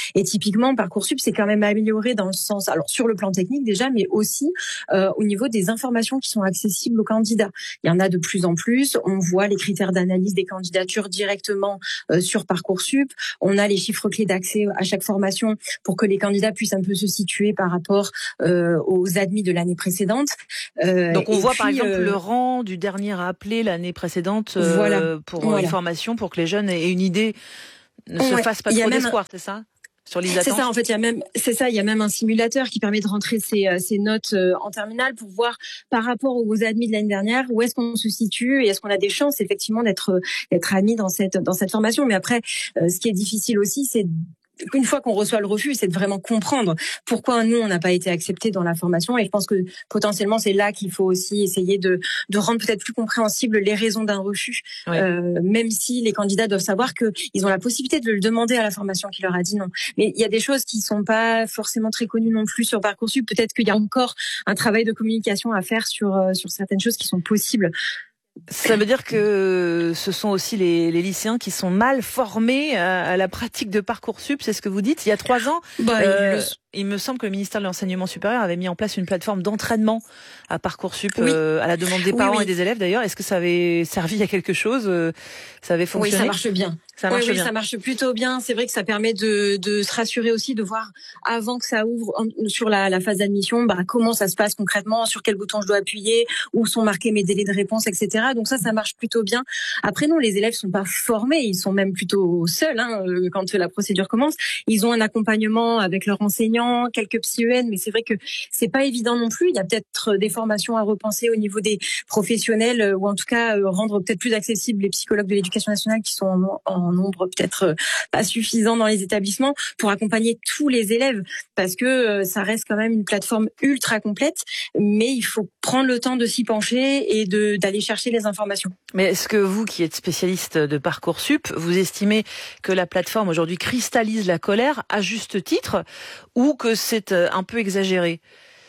Et typiquement, Parcoursup s'est quand même amélioré dans le sens, alors sur le plan technique déjà, mais aussi euh, au niveau des informations qui sont accessibles aux candidats. Il y en a de plus en plus. On voit les critères d'analyse des candidatures directement euh, sur Parcoursup. On a les chiffres clés d'accès à chaque formation pour que les candidats puissent un peu se situer par rapport euh, aux admis de l'année précédente. Euh, Donc on voit puis, par exemple euh, le rang du dernier à appeler l'année précédente euh, voilà, pour voilà. une formation, pour que les jeunes aient une idée, ne se ouais, fassent pas trop d'espoir, c'est ça ? Sur les attentes. C'est ça, en fait, il y a même, c'est ça, il y a même un simulateur qui permet de rentrer ses, ses notes en terminale pour voir par rapport aux admis de l'année dernière où est-ce qu'on se situe et est-ce qu'on a des chances effectivement d'être d'être admis dans cette dans cette formation. Mais après, ce qui est difficile aussi, c'est une fois qu'on reçoit le refus, c'est de vraiment comprendre pourquoi nous, on n'a pas été acceptés dans la formation. Et je pense que potentiellement, c'est là qu'il faut aussi essayer de, de rendre peut-être plus compréhensibles les raisons d'un refus, oui. euh, même si les candidats doivent savoir qu'ils ont la possibilité de le demander à la formation qui leur a dit non. Mais il y a des choses qui sont pas forcément très connues non plus sur Parcoursup. Peut-être qu'il y a encore un travail de communication à faire sur, sur certaines choses qui sont possibles. Ça veut dire que ce sont aussi les, les lycéens qui sont mal formés à, à la pratique de Parcoursup, c'est ce que vous dites. Il y a trois ans, bah, euh, le... il me semble que le ministère de l'Enseignement supérieur avait mis en place une plateforme d'entraînement à Parcoursup, oui. euh, à la demande des parents oui, oui. et des élèves d'ailleurs. Est-ce que ça avait servi à quelque chose ? Ça avait fonctionné ? Oui, ça marche bien. Ça marche oui, oui, bien. ça marche plutôt bien. C'est vrai que ça permet de, de se rassurer aussi, de voir avant que ça ouvre en, sur la, la phase d'admission, bah, comment ça se passe concrètement, sur quel bouton je dois appuyer, où sont marqués mes délais de réponse, et cetera. Donc ça, ça marche plutôt bien. Après, non, les élèves sont pas formés, ils sont même plutôt seuls hein, quand la procédure commence. Ils ont un accompagnement avec leurs enseignants, quelques psy E N, mais c'est vrai que c'est pas évident non plus. Il y a peut-être des formations à repenser au niveau des professionnels, ou en tout cas rendre peut-être plus accessibles les psychologues de l'éducation nationale qui sont en, en nombre peut-être pas suffisant dans les établissements pour accompagner tous les élèves, parce que ça reste quand même une plateforme ultra complète, mais il faut prendre le temps de s'y pencher et de d'aller chercher les informations. Mais est-ce que vous, qui êtes spécialiste de Parcoursup, vous estimez que la plateforme aujourd'hui cristallise la colère à juste titre, ou que c'est un peu exagéré ?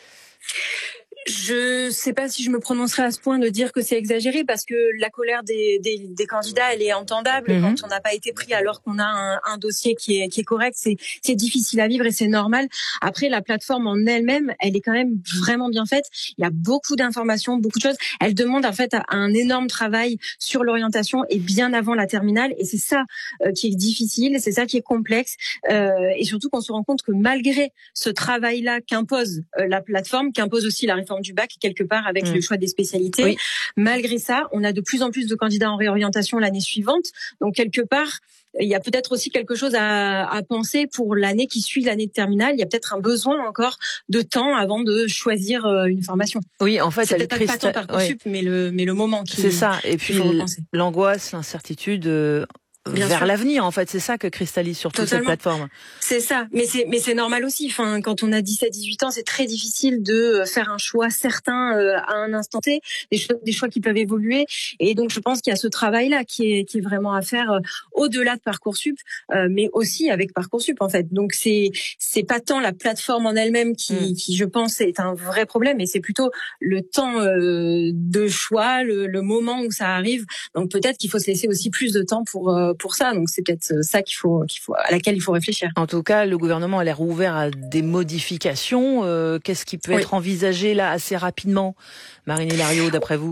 Je sais pas si je me prononcerai à ce point de dire que c'est exagéré, parce que la colère des, des, des candidats, elle est entendable. Mmh. Quand on n'a pas été pris alors qu'on a un, un dossier qui est, qui est correct, c'est, c'est difficile à vivre et c'est normal. Après, la plateforme en elle-même, elle est quand même vraiment bien faite. Il y a beaucoup d'informations, beaucoup de choses. Elle demande en fait un énorme travail sur l'orientation et bien avant la terminale. Et c'est ça euh, qui est difficile, c'est ça qui est complexe. Euh, et surtout qu'on se rend compte que malgré ce travail-là qu'impose euh, la plateforme, qu'impose aussi la réforme du bac quelque part avec mmh. le choix des spécialités. Oui. Malgré ça, on a de plus en plus de candidats en réorientation l'année suivante. Donc quelque part, il y a peut-être aussi quelque chose à, à penser pour l'année qui suit l'année de terminale. Il y a peut-être un besoin encore de temps avant de choisir une formation. Oui, en fait, c'est elle peut-être crista... pas tant Parcoursup, oui. mais le mais le moment qui. C'est ça. Et puis l'angoisse, l'incertitude. Euh... Bien vers sûr. L'avenir, en fait, c'est ça que cristallise surtout cette plateforme. C'est ça, mais c'est mais c'est normal aussi. Enfin, quand on a dix-sept dix-huit ans, c'est très difficile de faire un choix certain euh, à un instant T, des choix, des choix qui peuvent évoluer. Et donc, je pense qu'il y a ce travail-là qui est qui est vraiment à faire euh, au-delà de Parcoursup, euh, mais aussi avec Parcoursup, en fait. Donc, c'est c'est pas tant la plateforme en elle-même qui mmh. qui, je pense, est un vrai problème, mais c'est plutôt le temps euh, de choix, le, le moment où ça arrive. Donc, peut-être qu'il faut se laisser aussi plus de temps pour euh, pour ça, donc c'est peut-être ça qu'il faut, qu'il faut, à laquelle il faut réfléchir. En tout cas, le gouvernement a l'air ouvert à des modifications. Euh, qu'est-ce qui peut oui. être envisagé là assez rapidement, Marine Hilario, d'après vous ?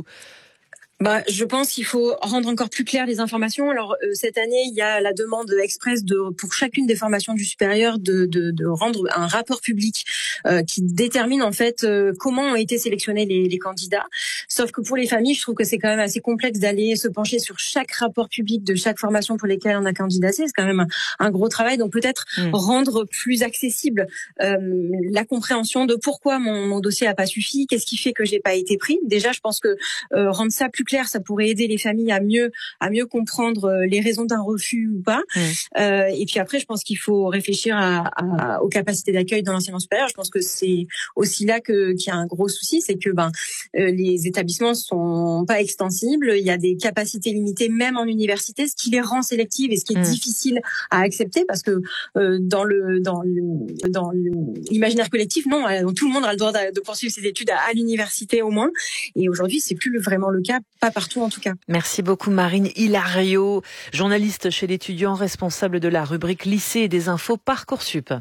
Bah, je pense qu'il faut rendre encore plus claires les informations. Alors euh, cette année, il y a la demande express de pour chacune des formations du supérieur de de, de rendre un rapport public euh, qui détermine en fait euh, comment ont été sélectionnés les, les candidats. Sauf que pour les familles, je trouve que c'est quand même assez complexe d'aller se pencher sur chaque rapport public de chaque formation pour lesquelles on a candidaté. C'est quand même un, un gros travail. Donc peut-être mmh. rendre plus accessible euh, la compréhension de pourquoi mon, mon dossier a pas suffi, qu'est-ce qui fait que j'ai pas été pris. Déjà, je pense que euh, rendre ça plus clair, ça pourrait aider les familles à mieux à mieux comprendre les raisons d'un refus ou pas. Mmh. Euh, et puis après, je pense qu'il faut réfléchir à, à, aux capacités d'accueil dans l'enseignement supérieur. Je pense que c'est aussi là que qu'il y a un gros souci, c'est que ben euh, les établissements sont pas extensibles. Il y a des capacités limitées même en université, ce qui les rend sélectives et ce qui est mmh. difficile à accepter parce que euh, dans le dans le, dans l'imaginaire collectif, non, tout le monde a le droit de poursuivre ses études à, à l'université au moins. Et aujourd'hui, c'est plus vraiment le cas Pas partout en tout cas. Merci beaucoup Marine Hilario, journaliste chez l'Étudiant, responsable de la rubrique lycée et des infos Parcoursup.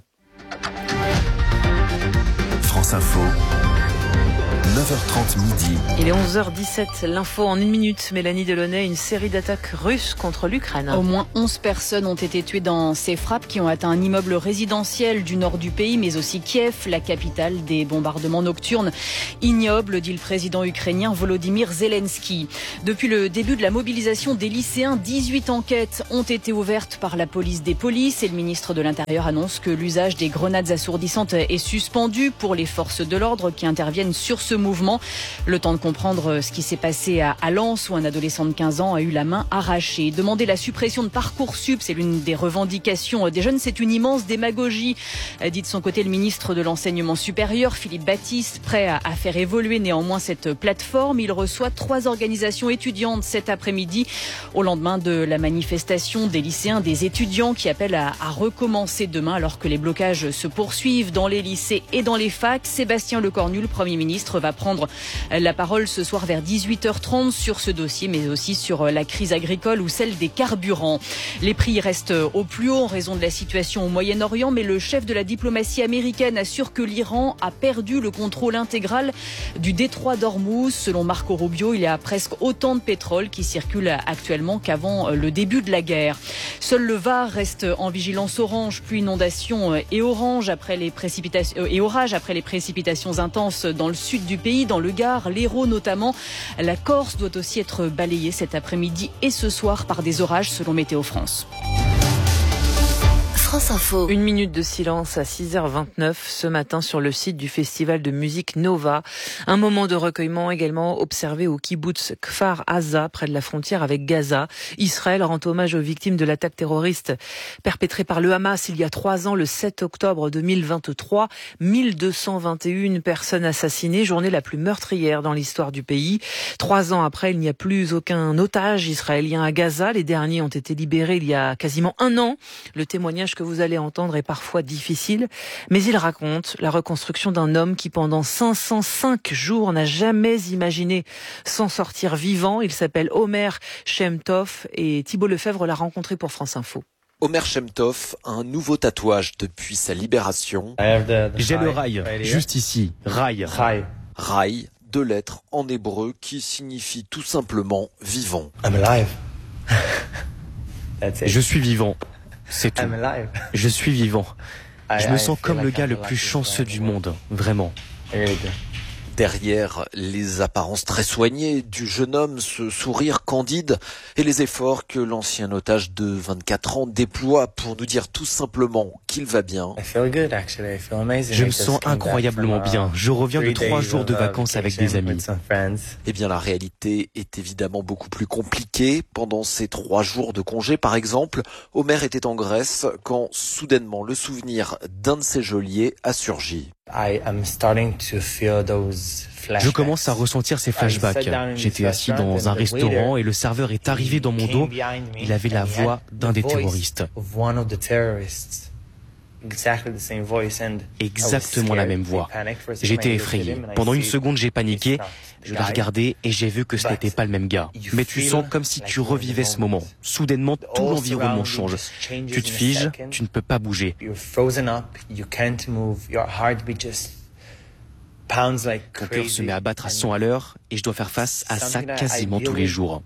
France Info. neuf heures trente midi. Il est onze heures dix-sept, l'info en une minute. Mélanie Delaunay, une série d'attaques russes contre l'Ukraine. Au moins onze personnes ont été tuées dans ces frappes qui ont atteint un immeuble résidentiel du nord du pays, mais aussi Kiev, la capitale. Des bombardements nocturnes ignobles, dit le président ukrainien Volodymyr Zelensky. Depuis le début de la mobilisation des lycéens, dix-huit enquêtes ont été ouvertes par la police des polices et le ministre de l'Intérieur annonce que l'usage des grenades assourdissantes est suspendu pour les forces de l'ordre qui interviennent sur ce mouvement. Le temps de comprendre ce qui s'est passé à Lens où un adolescent de quinze ans a eu la main arrachée. Demander la suppression de Parcoursup, c'est l'une des revendications des jeunes. C'est une immense démagogie, dit de son côté le ministre de l'Enseignement supérieur, Philippe Baptiste, prêt à faire évoluer néanmoins cette plateforme. Il reçoit trois organisations étudiantes cet après-midi au lendemain de la manifestation des lycéens, des étudiants qui appellent à, à recommencer demain alors que les blocages se poursuivent dans les lycées et dans les facs. Sébastien Lecornu, le Premier ministre, va prendre la parole ce soir vers dix-huit heures trente sur ce dossier, mais aussi sur la crise agricole ou celle des carburants. Les prix restent au plus haut en raison de la situation au Moyen-Orient, mais le chef de la diplomatie américaine assure que l'Iran a perdu le contrôle intégral du détroit d'Ormuz. Selon Marco Rubio, il y a presque autant de pétrole qui circule actuellement qu'avant le début de la guerre. Seul le Var reste en vigilance orange, pluie, inondation et orange après les précipitations et orage après les précipitations intenses dans le sud du pays, dans le Gard, l'Hérault notamment. La Corse doit aussi être balayée cet après-midi et ce soir par des orages selon Météo France. France Info. Une minute de silence à six heures vingt-neuf ce matin sur le site du festival de musique Nova. Un moment de recueillement également observé au kibbutz Kfar Aza, près de la frontière avec Gaza. Israël rend hommage aux victimes de l'attaque terroriste perpétrée par le Hamas il y a trois ans, le sept octobre deux mille vingt-trois. mille deux cent vingt et une personnes assassinées, journée la plus meurtrière dans l'histoire du pays. Trois ans après, il n'y a plus aucun otage israélien à Gaza. Les derniers ont été libérés il y a quasiment un an. Le témoignage que vous allez entendre est parfois difficile, mais il raconte la reconstruction d'un homme qui pendant cinq cent cinq jours n'a jamais imaginé s'en sortir vivant. Il s'appelle Omer Shem Tov et Thibault Lefebvre l'a rencontré pour France Info. Omer Shem Tov a un nouveau tatouage depuis sa libération. J'ai le rail, juste ici, rail. Rail, deux lettres en hébreu qui signifient tout simplement vivant. Je suis vivant. C'est tout. Je suis vivant. Je me sens comme le gars le plus chanceux du monde, vraiment. Derrière les apparences très soignées du jeune homme, ce sourire candide et les efforts que l'ancien otage de vingt-quatre ans déploie pour nous dire tout simplement qu'il va bien. Je me sens incroyablement bien. Je reviens de trois jours de vacances avec des amis. Eh bien, la réalité est évidemment beaucoup plus compliquée. Pendant ces trois jours de congé, par exemple, Omer était en Grèce quand soudainement le souvenir d'un de ses geôliers a surgi. Je commence à ressentir ces flashbacks. J'étais assis dans un restaurant et le serveur est arrivé dans mon dos. Il avait la voix d'un des terroristes. Exactement la même voix. J'étais effrayé. Pendant une seconde, j'ai paniqué. Je l'ai regardé et j'ai vu que ce n'était pas le même gars. Mais tu sens comme si tu revivais ce moment. Soudainement, tout l'environnement change. Tu te figes, tu ne peux pas bouger. Mon cœur se met à battre à cent à l'heure et je dois faire face à ça quasiment tous les jours.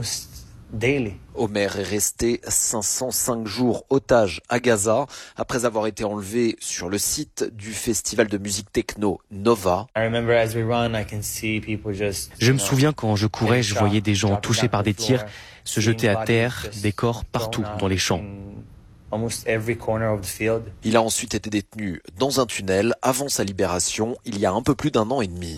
Omer est resté cinq cent cinq jours otage à Gaza après avoir été enlevé sur le site du festival de musique techno Nova. Je me souviens quand je courais, je voyais des gens touchés par des tirs se jeter à terre, des corps partout dans les champs. Il a ensuite été détenu dans un tunnel avant sa libération il y a un peu plus d'un an et demi.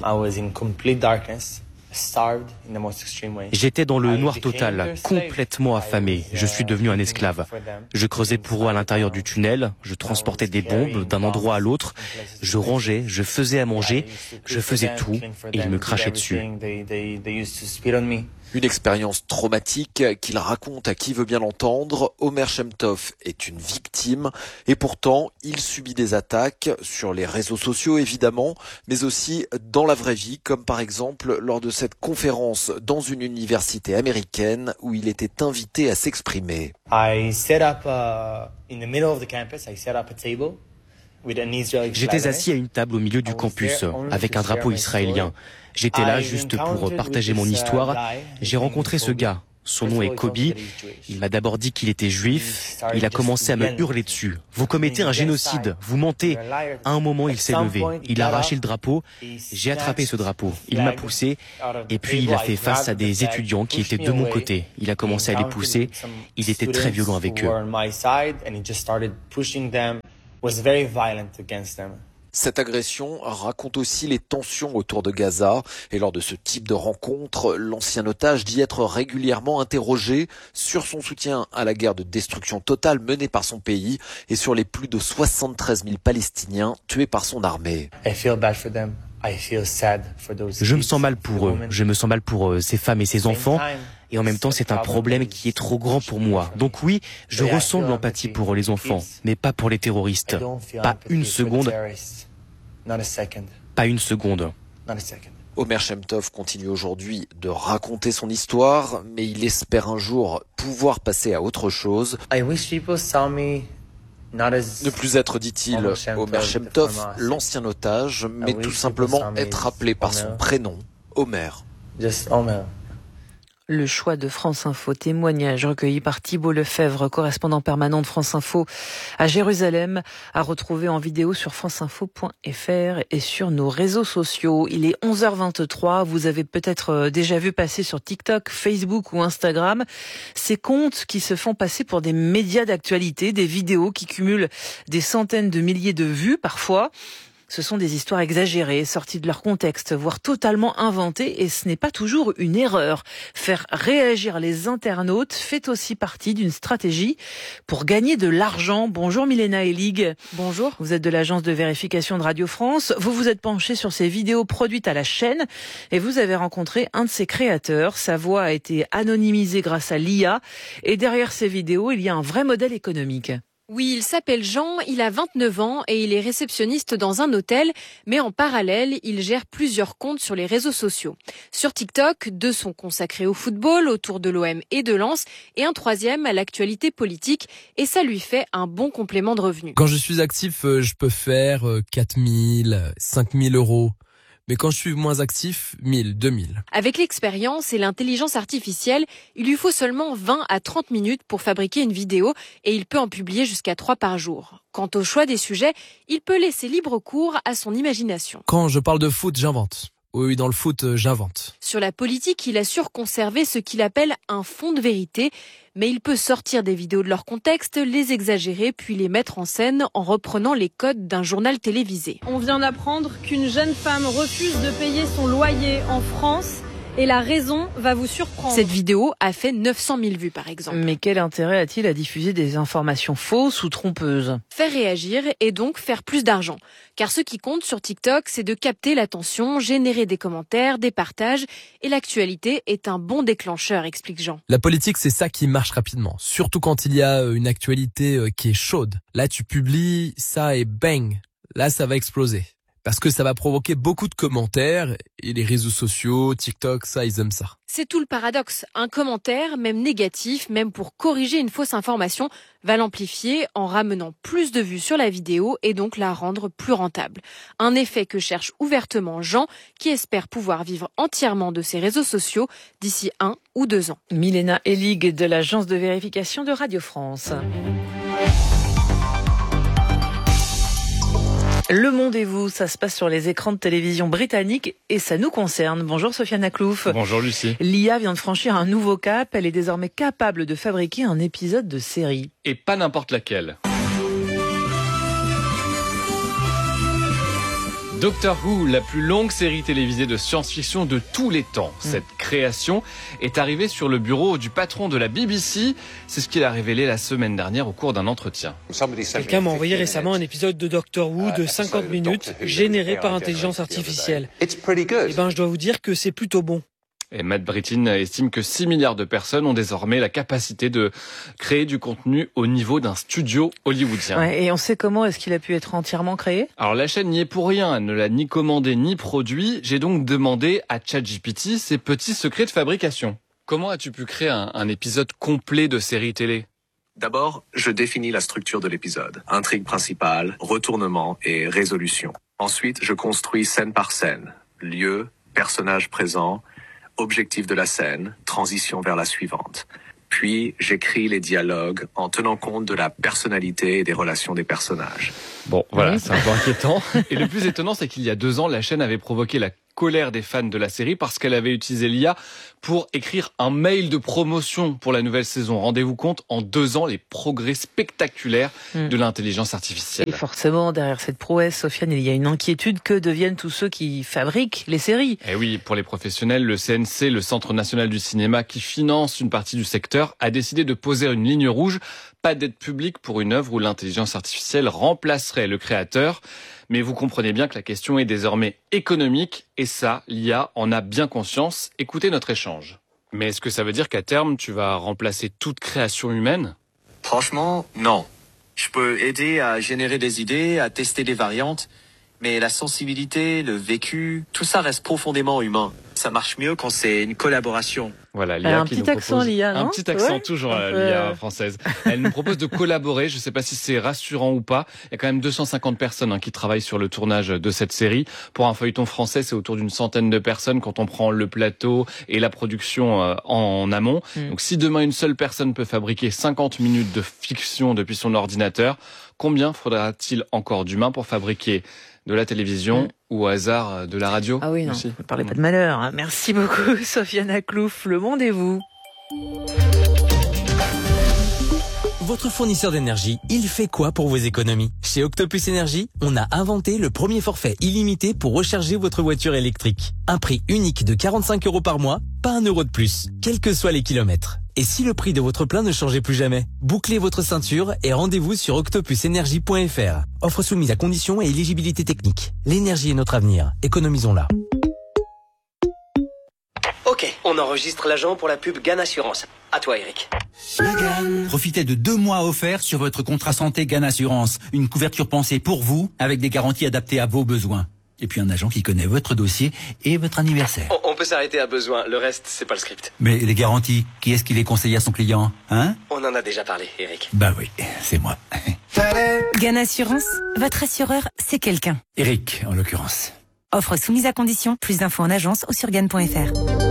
J'étais dans le noir total, complètement affamé. Je suis devenu un esclave. Je creusais pour eux à l'intérieur du tunnel, je transportais des bombes d'un endroit à l'autre, je rangeais, je faisais à manger, je faisais tout et ils me crachaient dessus. Une expérience traumatique qu'il raconte à qui veut bien l'entendre. Omer Shemtov est une victime et pourtant il subit des attaques sur les réseaux sociaux évidemment, mais aussi dans la vraie vie, comme par exemple lors de cette conférence dans une université américaine où il était invité à s'exprimer. I set up uh, in the middle of the campus, I set up a table. J'étais assis à une table au milieu du campus avec un drapeau israélien. J'étais là juste pour partager mon histoire. J'ai rencontré ce gars. Son nom est Kobe. Il m'a d'abord dit qu'il était juif. Il a commencé à me hurler dessus. Vous commettez un génocide. Vous mentez. À un moment, il s'est levé. Il a arraché le drapeau. J'ai attrapé ce drapeau. Il m'a poussé. Et puis, il a fait face à des étudiants qui étaient de mon côté. Il a commencé à les pousser. Il était très violent avec eux. Cette agression raconte aussi les tensions autour de Gaza. Et lors de ce type de rencontre, l'ancien otage dit être régulièrement interrogé sur son soutien à la guerre de destruction totale menée par son pays et sur les plus de soixante-treize mille Palestiniens tués par son armée. Je me sens mal pour eux. Je me sens mal pour eux, ces femmes et ces enfants. Et en même temps, c'est un problème qui est trop grand pour moi. Donc oui, je ressens de l'empathie pour les enfants, mais pas pour les terroristes. Pas une seconde. Pas une seconde. Omer Shemtov continue aujourd'hui de raconter son histoire, mais il espère un jour pouvoir passer à autre chose. Ne plus être, dit-il, Omer Shemtov, l'ancien otage, mais tout simplement être appelé par son prénom, Omer. Le choix de France Info, témoignage recueilli par Thibault Lefebvre, correspondant permanent de France Info à Jérusalem, à retrouver en vidéo sur franceinfo point f r et sur nos réseaux sociaux. Il est onze heures vingt-trois, vous avez peut-être déjà vu passer sur TikTok, Facebook ou Instagram ces comptes qui se font passer pour des médias d'actualité, des vidéos qui cumulent des centaines de milliers de vues parfois. Ce sont des histoires exagérées, sorties de leur contexte, voire totalement inventées, et ce n'est pas toujours une erreur. Faire réagir les internautes fait aussi partie d'une stratégie pour gagner de l'argent. Bonjour Milena Elig. Bonjour. Vous êtes de l'agence de vérification de Radio France. Vous vous êtes penché sur ces vidéos produites à la chaîne et vous avez rencontré un de ses créateurs. Sa voix a été anonymisée grâce à l'I A et derrière ces vidéos, il y a un vrai modèle économique. Oui, il s'appelle Jean, il a vingt-neuf ans et il est réceptionniste dans un hôtel, mais en parallèle, il gère plusieurs comptes sur les réseaux sociaux. Sur TikTok, deux sont consacrés au football, autour de l'O M et de Lens, et un troisième à l'actualité politique, et ça lui fait un bon complément de revenus. Quand je suis actif, je peux faire quatre mille, cinq mille euros. Mais quand je suis moins actif, mille, deux mille. Avec l'expérience et l'intelligence artificielle, il lui faut seulement vingt à trente minutes pour fabriquer une vidéo et il peut en publier jusqu'à trois par jour. Quant au choix des sujets, il peut laisser libre cours à son imagination. Quand je parle de foot, j'invente. Oui, dans le foot, j'invente. Sur la politique, il assure conserver ce qu'il appelle un fond de vérité, mais il peut sortir des vidéos de leur contexte, les exagérer, puis les mettre en scène en reprenant les codes d'un journal télévisé. On vient d'apprendre qu'une jeune femme refuse de payer son loyer en France. Et la raison va vous surprendre. Cette vidéo a fait neuf cent mille vues, par exemple. Mais quel intérêt a-t-il à diffuser des informations fausses ou trompeuses ? Faire réagir et donc faire plus d'argent. Car ce qui compte sur TikTok, c'est de capter l'attention, générer des commentaires, des partages. Et l'actualité est un bon déclencheur, explique Jean. La politique, c'est ça qui marche rapidement. Surtout quand il y a une actualité qui est chaude. Là, tu publies ça et bang, là, ça va exploser. Parce que ça va provoquer beaucoup de commentaires et les réseaux sociaux, TikTok, ça, ils aiment ça. C'est tout le paradoxe. Un commentaire, même négatif, même pour corriger une fausse information, va l'amplifier en ramenant plus de vues sur la vidéo et donc la rendre plus rentable. Un effet que cherche ouvertement Jean, qui espère pouvoir vivre entièrement de ses réseaux sociaux d'ici un ou deux ans. Milena Elig de l'agence de vérification de Radio France. Le Monde et vous, ça se passe sur les écrans de télévision britanniques et ça nous concerne. Bonjour Sofiane Aklouf. Bonjour Lucie. L'I A vient de franchir un nouveau cap. Elle est désormais capable de fabriquer un épisode de série. Et pas n'importe laquelle. Doctor Who, la plus longue série télévisée de science-fiction de tous les temps. Mmh. Cette création est arrivée sur le bureau du patron de la B B C. C'est ce qu'il a révélé la semaine dernière au cours d'un entretien. Quelqu'un m'a envoyé récemment un épisode de Doctor Who de cinquante minutes généré par intelligence artificielle. Eh ben, je dois vous dire que c'est plutôt bon. Et Matt Brittin estime que six milliards de personnes ont désormais la capacité de créer du contenu au niveau d'un studio hollywoodien. Ouais, et on sait comment est-ce qu'il a pu être entièrement créé ? Alors la chaîne n'y est pour rien, elle ne l'a ni commandé ni produit. J'ai donc demandé à ChatGPT ses petits secrets de fabrication. Comment as-tu pu créer un, un épisode complet de série télé ? D'abord, je définis la structure de l'épisode. Intrigue principale, retournement et résolution. Ensuite, je construis scène par scène. Lieu, personnage présent, objectif de la scène, transition vers la suivante. Puis, j'écris les dialogues en tenant compte de la personnalité et des relations des personnages. Bon, voilà, oui. C'est un peu inquiétant. Et le plus étonnant, c'est qu'il y a deux ans, la chaîne avait provoqué la colère des fans de la série parce qu'elle avait utilisé l'I A pour écrire un mail de promotion pour la nouvelle saison. Rendez-vous compte, en deux ans, les progrès spectaculaires mmh. de l'intelligence artificielle. Et forcément, derrière cette prouesse, Sofiane, il y a une inquiétude. Que deviennent tous ceux qui fabriquent les séries ? Eh oui, pour les professionnels, le C N C, le Centre national du cinéma, qui finance une partie du secteur, a décidé de poser une ligne rouge. Pas d'aide publique pour une œuvre où l'intelligence artificielle remplacerait le créateur. Mais vous comprenez bien que la question est désormais économique, et ça, l'I A en a bien conscience. Écoutez notre échange. Mais est-ce que ça veut dire qu'à terme, tu vas remplacer toute création humaine ? Franchement, non. Je peux aider à générer des idées, à tester des variantes, mais la sensibilité, le vécu, tout ça reste profondément humain. Ça marche mieux quand c'est une collaboration. Voilà, l'I A un qui petit nous accent, propose l'I A, non un petit accent ouais, toujours peu... l'I A française. Elle nous propose de collaborer. Je ne sais pas si c'est rassurant ou pas. Il y a quand même deux cent cinquante personnes hein, qui travaillent sur le tournage de cette série. Pour un feuilleton français, c'est autour d'une centaine de personnes quand on prend le plateau et la production euh, en amont. Mm. Donc, si demain une seule personne peut fabriquer cinquante minutes de fiction depuis son ordinateur, combien faudra-t-il encore d'humains pour fabriquer de la télévision mmh. ou au hasard de la radio? Ah oui, non, aussi. ne parlez pas de malheur. Hein. Merci beaucoup, Sofiane Aklouf. Le monde est vous. Votre fournisseur d'énergie, il fait quoi pour vos économies? Chez Octopus Énergie, on a inventé le premier forfait illimité pour recharger votre voiture électrique. Un prix unique de quarante-cinq euros par mois, pas un euro de plus, quels que soient les kilomètres. Et si le prix de votre plein ne changeait plus jamais? Bouclez votre ceinture et rendez-vous sur octopus énergie point f r. Offre soumise à conditions et éligibilité technique. L'énergie est notre avenir. Économisons-la. Ok, on enregistre l'agent pour la pub Gan Assurance. À toi, Eric. Profitez de deux mois offerts sur votre contrat santé Gan Assurance. Une couverture pensée pour vous, avec des garanties adaptées à vos besoins. Et puis un agent qui connaît votre dossier et votre anniversaire. On, on peut s'arrêter à besoin, le reste, c'est pas le script. Mais les garanties, qui est-ce qui les conseille à son client, hein? On en a déjà parlé, Eric. Bah oui, c'est moi. Gan Assurance, votre assureur, c'est quelqu'un. Eric, en l'occurrence. Offre soumise à condition, plus d'infos en agence ou sur gan point f r.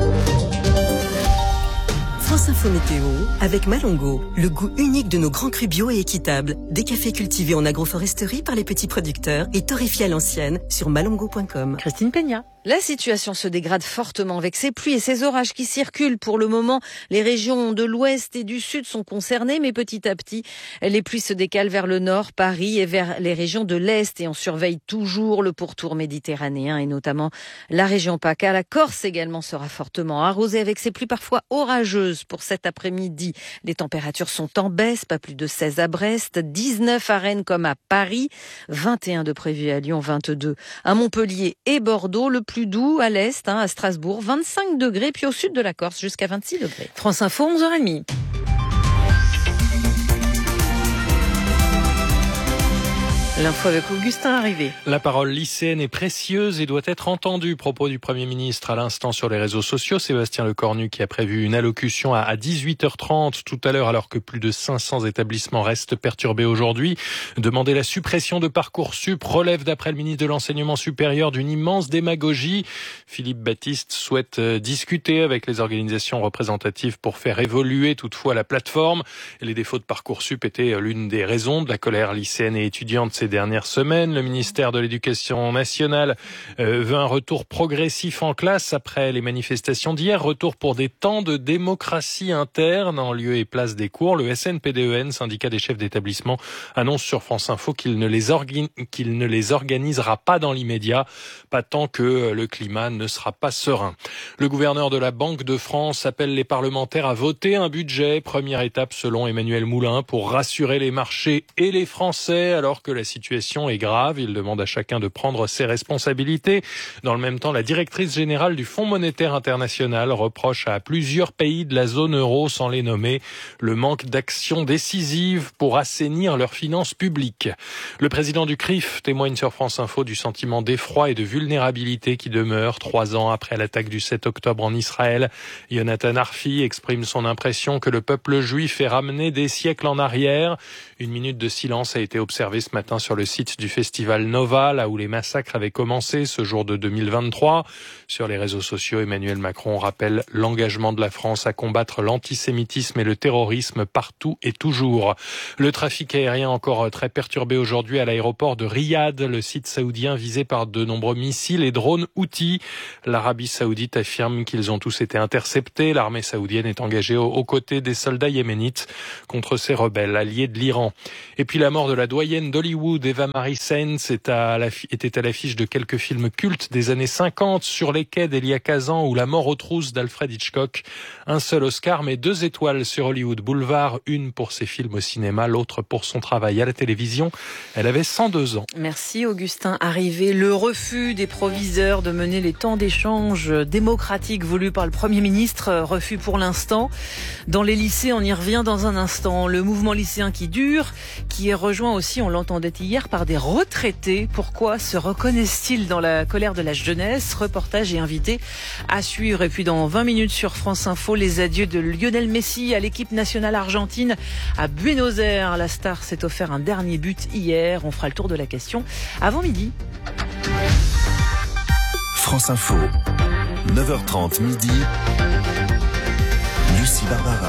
France Info Météo, avec Malongo, le goût unique de nos grands crus bio et équitables. Des cafés cultivés en agroforesterie par les petits producteurs et torréfiés à l'ancienne sur malongo point com. Christine Peña. La situation se dégrade fortement avec ces pluies et ces orages qui circulent. Pour le moment, les régions de l'ouest et du sud sont concernées, mais petit à petit, les pluies se décalent vers le nord, Paris, et vers les régions de l'est. Et on surveille toujours le pourtour méditerranéen et notamment la région PACA. La Corse également sera fortement arrosée avec ces pluies parfois orageuses pour cet après-midi. Les températures sont en baisse, pas plus de seize à Brest, dix-neuf à Rennes comme à Paris, vingt et un de prévu à Lyon, vingt-deux à Montpellier et Bordeaux. Le plus doux à l'est, hein, à Strasbourg, vingt-cinq degrés, puis au sud de la Corse jusqu'à vingt-six degrés. France Info, onze heures trente. L'info avec Augustin Arrivé. La parole lycéenne est précieuse et doit être entendue. Propos du Premier ministre à l'instant sur les réseaux sociaux. Sébastien Lecornu qui a prévu une allocution à dix-huit heures trente tout à l'heure alors que plus de cinq cents établissements restent perturbés aujourd'hui. Demander la suppression de Parcoursup relève d'après le ministre de l'Enseignement supérieur d'une immense démagogie. Philippe Baptiste souhaite discuter avec les organisations représentatives pour faire évoluer toutefois la plateforme. Et les défauts de Parcoursup étaient l'une des raisons de la colère lycéenne et étudiante ces dernières semaines. Le ministère de l'Éducation nationale euh, veut un retour progressif en classe après les manifestations d'hier. Retour pour des temps de démocratie interne en lieu et place des cours. Le S N P D E N, syndicat des chefs d'établissement, annonce sur France Info qu'il ne les, orga- qu'il ne les organisera pas dans l'immédiat, pas tant que le climat ne sera pas serein. Le gouverneur de la Banque de France appelle les parlementaires à voter un budget. Première étape selon Emmanuel Moulin pour rassurer les marchés et les Français alors que la situation est grave. Il demande à chacun de prendre ses responsabilités. Dans le même temps, la directrice générale du Fonds monétaire international reproche à plusieurs pays de la zone euro, sans les nommer, le manque d'action décisive pour assainir leurs finances publiques. Le président du C R I F témoigne sur France Info du sentiment d'effroi et de vulnérabilité qui demeure trois ans après l'attaque du sept octobre en Israël. Yonatan Arfi exprime son impression que le peuple juif est ramené des siècles en arrière. Une minute de silence a été observée ce matin sur le site du festival Nova, là où les massacres avaient commencé ce jour de deux mille vingt-trois. Sur les réseaux sociaux, Emmanuel Macron rappelle l'engagement de la France à combattre l'antisémitisme et le terrorisme partout et toujours. Le trafic aérien encore très perturbé aujourd'hui à l'aéroport de Riyad, le site saoudien visé par de nombreux missiles et drones Houthis. L'Arabie saoudite affirme qu'ils ont tous été interceptés. L'armée saoudienne est engagée aux, aux côtés des soldats yéménites contre ces rebelles alliés de l'Iran. Et puis la mort de la doyenne d'Hollywood, Eva Marie Sainz, est à la, était à l'affiche de quelques films cultes des années cinquante, Sur les quais d'Elia Kazan ou La mort aux trousses d'Alfred Hitchcock. Un seul Oscar, mais deux étoiles sur Hollywood Boulevard, une pour ses films au cinéma, l'autre pour son travail à la télévision. Elle avait cent deux ans. Merci Augustin. Arrivé le refus des proviseurs de mener les temps d'échange démocratiques voulus par le Premier ministre, refus pour l'instant. Dans les lycées, on y revient dans un instant. Le mouvement lycéen qui dure, qui est rejoint aussi, on l'entendait hier, par des retraités. Pourquoi se reconnaissent-ils dans la colère de la jeunesse? Reportage et invité à suivre. Et puis dans vingt minutes sur France Info, les adieux de Lionel Messi à l'équipe nationale argentine à Buenos Aires. La star s'est offert un dernier but hier. On fera le tour de la question avant midi. France Info, neuf heures trente midi. Lucie Barbara.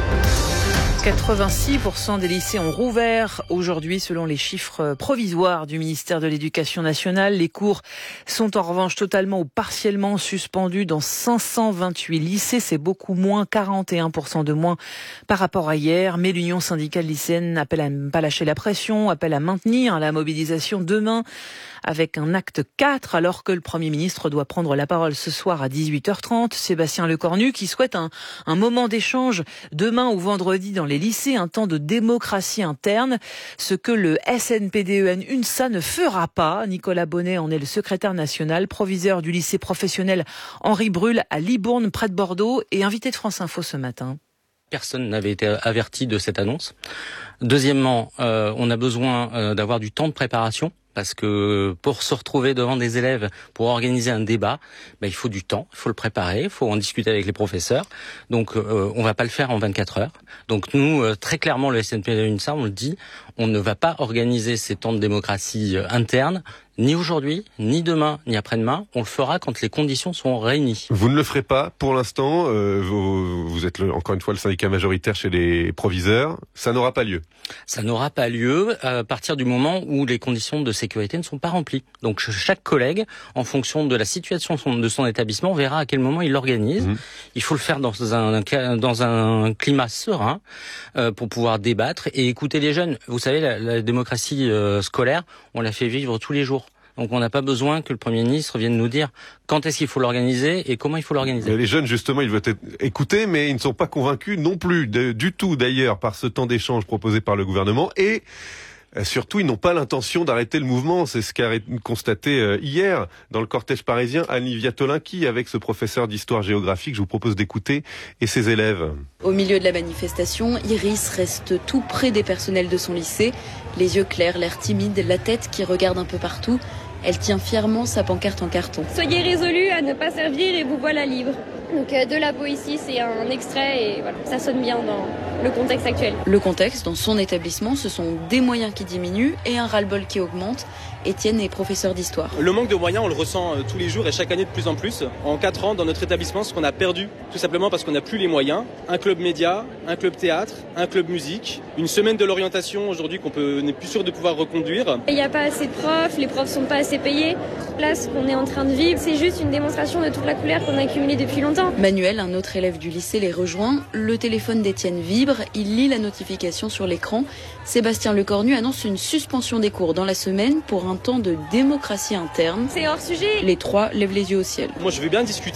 quatre-vingt-six pour cent des lycées ont rouvert aujourd'hui selon les chiffres provisoires du ministère de l'Éducation nationale. Les cours sont en revanche totalement ou partiellement suspendus dans cinq cent vingt-huit lycées. C'est beaucoup moins, quarante et un pour cent de moins par rapport à hier. Mais l'Union syndicale lycéenne appelle à ne pas lâcher la pression, appelle à maintenir la mobilisation demain avec un acte quatre, alors que le Premier ministre doit prendre la parole ce soir à dix-huit heures trente. Sébastien Lecornu qui souhaite un, un moment d'échange demain ou vendredi dans les lycées, un temps de démocratie interne, ce que le S N P D E N UNSA ne fera pas. Nicolas Bonnet en est le secrétaire national, proviseur du lycée professionnel Henri Brul à Libourne, près de Bordeaux, et invité de France Info ce matin. Personne n'avait été averti de cette annonce. Deuxièmement, euh, on a besoin euh, d'avoir du temps de préparation. Parce que pour se retrouver devant des élèves, pour organiser un débat, ben, il faut du temps, il faut le préparer, il faut en discuter avec les professeurs. Donc euh, on va pas le faire en vingt-quatre heures. Donc nous, euh, très clairement, le S N P D E N, on le dit, on ne va pas organiser ces temps de démocratie euh, interne, ni aujourd'hui, ni demain, ni après-demain. On le fera quand les conditions seront réunies. Vous ne le ferez pas pour l'instant. Euh, vous, vous êtes le, encore une fois le syndicat majoritaire chez les proviseurs. Ça n'aura pas lieu. Ça n'aura pas lieu à partir du moment où les conditions de sécurité ne sont pas remplies. Donc chaque collègue, en fonction de la situation de son établissement, verra à quel moment il l'organise. Mmh. Il faut le faire dans un, dans un climat serein euh, pour pouvoir débattre et écouter les jeunes. Vous savez, la, la démocratie euh, scolaire, on la fait vivre tous les jours. Donc on n'a pas besoin que le Premier ministre vienne nous dire quand est-ce qu'il faut l'organiser et comment il faut l'organiser. Les jeunes, justement, ils veulent être écoutés, mais ils ne sont pas convaincus non plus de, du tout, d'ailleurs, par ce temps d'échange proposé par le gouvernement. Et surtout, ils n'ont pas l'intention d'arrêter le mouvement. C'est ce qu'a constaté hier dans le cortège parisien Annie Viatolinki avec ce professeur d'histoire-géographie que je vous propose d'écouter et ses élèves. Au milieu de la manifestation, Iris reste tout près des personnels de son lycée. Les yeux clairs, l'air timide, la tête qui regarde un peu partout. Elle tient fièrement sa pancarte en carton. Soyez résolus à ne pas servir et vous voilà libre. Donc euh, de la poésie, c'est un extrait et voilà, ça sonne bien dans le contexte actuel. Le contexte, dans son établissement, ce sont des moyens qui diminuent et un ras-le-bol qui augmente. Étienne est professeur d'histoire. Le manque de moyens, on le ressent tous les jours et chaque année de plus en plus. En quatre ans, dans notre établissement, ce qu'on a perdu, tout simplement parce qu'on n'a plus les moyens. Un club média, un club théâtre, un club musique, une semaine de l'orientation aujourd'hui qu'on peut, n'est plus sûr de pouvoir reconduire. Il n'y a pas assez de profs, les profs sont pas assez payés. Là, ce qu'on est en train de vivre, c'est juste une démonstration de toute la colère qu'on a accumulée depuis longtemps. Manuel, un autre élève du lycée, les rejoint. Le téléphone d'Étienne vibre, il lit la notification sur l'écran. Sébastien Lecornu annonce une suspension des cours dans la semaine pour un temps de démocratie interne. C'est hors sujet. Les trois lèvent les yeux au ciel. Moi, je veux bien discuter,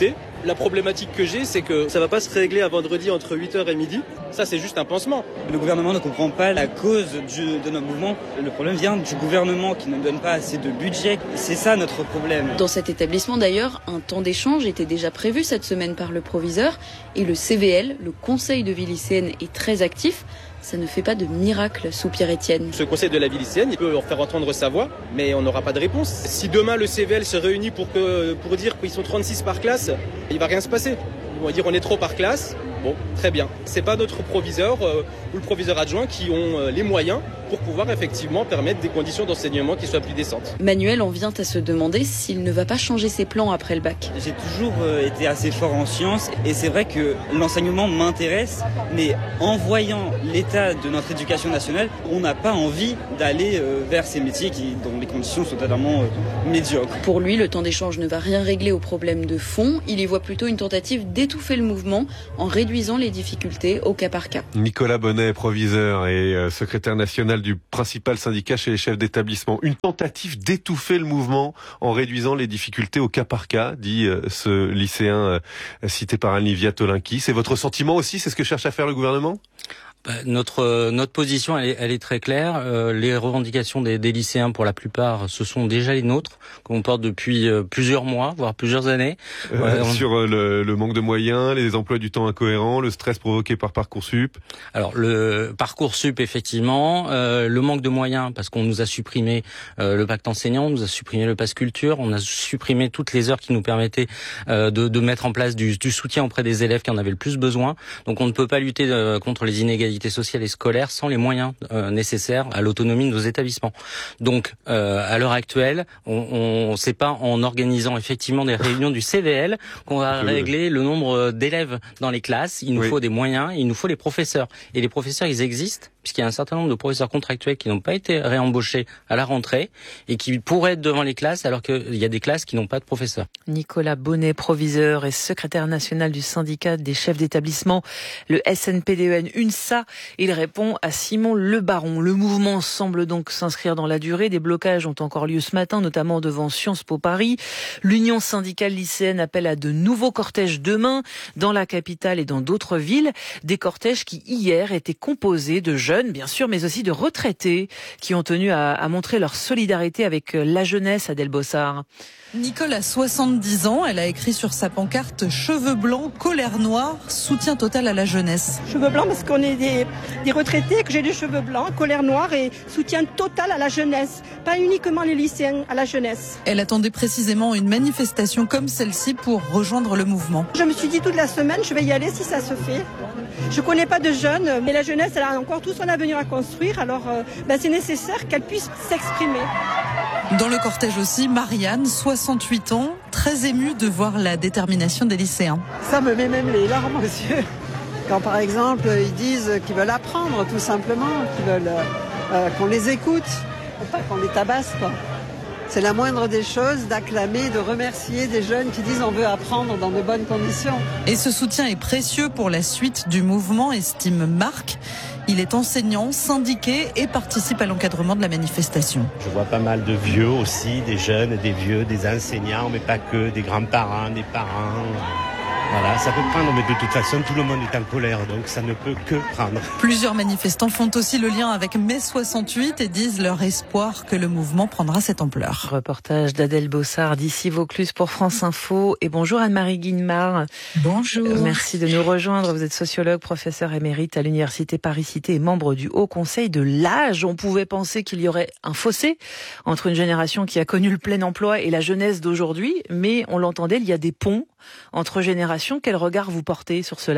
La problématique que j'ai, c'est que ça va pas se régler à vendredi entre huit heures et midi. Ça, c'est juste un pansement. Le gouvernement ne comprend pas la cause du, de notre mouvement. Le problème vient du gouvernement qui ne donne pas assez de budget. C'est ça notre problème. Dans cet établissement d'ailleurs, un temps d'échange était déjà prévu cette semaine par le proviseur et le C V L, le conseil de vie lycéenne, est très actif. Ça ne fait pas de miracle, soupire Étienne. Ce conseil de la vie lycéenne, il peut leur faire entendre sa voix, mais on n'aura pas de réponse. Si demain le C V L se réunit pour, que, pour dire qu'ils sont trente-six par classe, il va rien se passer. Ils vont dire on est trop par classe. Bon, très bien. C'est pas notre proviseur euh, ou le proviseur adjoint qui ont euh, les moyens pour pouvoir effectivement permettre des conditions d'enseignement qui soient plus décentes. Manuel en vient à se demander s'il ne va pas changer ses plans après le bac. J'ai toujours euh, été assez fort en sciences et c'est vrai que l'enseignement m'intéresse, mais en voyant l'état de notre éducation nationale, on n'a pas envie d'aller euh, vers ces métiers qui, dont les conditions sont totalement euh, médiocres. Pour lui, le temps d'échange ne va rien régler aux problèmes de fond. Il y voit plutôt une tentative d'étouffer le mouvement en réduisant les difficultés au cas par cas. Nicolas Bonnet, proviseur et euh, secrétaire national du principal syndicat chez les chefs d'établissement. Une tentative d'étouffer le mouvement en réduisant les difficultés au cas par cas, dit euh, ce lycéen euh, cité par Anne-Livia Tolinki. C'est votre sentiment aussi? C'est ce que cherche à faire le gouvernement? Notre notre position elle est, elle est très claire. Euh, les revendications des, des lycéens pour la plupart ce sont déjà les nôtres qu'on porte depuis euh, plusieurs mois voire plusieurs années. Euh, euh, on... Sur euh, le, le manque de moyens, les emplois du temps incohérents, le stress provoqué par Parcoursup. Alors le Parcoursup effectivement, euh, le manque de moyens parce qu'on nous a supprimé euh, le pacte enseignant, on nous a supprimé le pass culture, on a supprimé toutes les heures qui nous permettaient euh, de, de mettre en place du, du soutien auprès des élèves qui en avaient le plus besoin. Donc on ne peut pas lutter euh, contre les inégalités sociale et scolaire sans les moyens euh, nécessaires à l'autonomie de nos établissements. Donc, euh, à l'heure actuelle, on ne sait pas en organisant effectivement des réunions du C V L qu'on va régler le nombre d'élèves dans les classes. Il nous oui. faut des moyens, il nous faut les professeurs. Et les professeurs, ils existent, puisqu'il y a un certain nombre de professeurs contractuels qui n'ont pas été réembauchés à la rentrée et qui pourraient être devant les classes alors qu'il y a des classes qui n'ont pas de professeurs. Nicolas Bonnet, proviseur et secrétaire national du syndicat des chefs d'établissement, le S N P D E N UNSA. Il répond à Simon Le Baron. Le mouvement semble donc s'inscrire dans la durée. Des blocages ont encore lieu ce matin, notamment devant Sciences Po Paris. L'Union syndicale lycéenne appelle à de nouveaux cortèges demain dans la capitale et dans d'autres villes. Des cortèges qui hier étaient composés de jeunes, bien sûr, mais aussi de retraités qui ont tenu à, à montrer leur solidarité avec la jeunesse, Adèle Bossard. Nicole a soixante-dix ans, elle a écrit sur sa pancarte « Cheveux blancs, colère noire, soutien total à la jeunesse ». Cheveux blancs parce qu'on est des, des retraités, que j'ai des cheveux blancs, colère noire et soutien total à la jeunesse. Pas uniquement les lycéens, à la jeunesse. Elle attendait précisément une manifestation comme celle-ci pour rejoindre le mouvement. Je me suis dit toute la semaine, je vais y aller si ça se fait. Je connais pas de jeunes, mais la jeunesse, elle a encore tout son avenir à construire, alors euh, ben, c'est nécessaire qu'elle puisse s'exprimer. Dans le cortège aussi, Marianne, soixante-huit ans, très émue de voir la détermination des lycéens. Ça me met même les larmes aux yeux. Quand par exemple, ils disent qu'ils veulent apprendre tout simplement, qu'ils veulent euh, qu'on les écoute, pas qu'on les tabasse, quoi. C'est la moindre des choses d'acclamer, de remercier des jeunes qui disent on veut apprendre dans de bonnes conditions. Et ce soutien est précieux pour la suite du mouvement, estime Marc. Il est enseignant, syndiqué et participe à l'encadrement de la manifestation. Je vois pas mal de vieux aussi, des jeunes, des vieux, des enseignants, mais pas que, des grands-parents, des parents. Voilà, ça peut prendre, mais de toute façon, tout le monde est en colère, donc ça ne peut que prendre. Plusieurs manifestants font aussi le lien avec mai soixante-huit et disent leur espoir que le mouvement prendra cette ampleur. Reportage d'Adèle Bossard d'ici Vaucluse pour France Info. Et bonjour Anne-Marie Guillemard. Bonjour. Merci de nous rejoindre. Vous êtes sociologue, professeur émérite à l'Université Paris-Cité et membre du Haut Conseil de l'âge. On pouvait penser qu'il y aurait un fossé entre une génération qui a connu le plein emploi et la jeunesse d'aujourd'hui, mais on l'entendait, il y a des ponts entre générations. Quel regard vous portez sur cela ?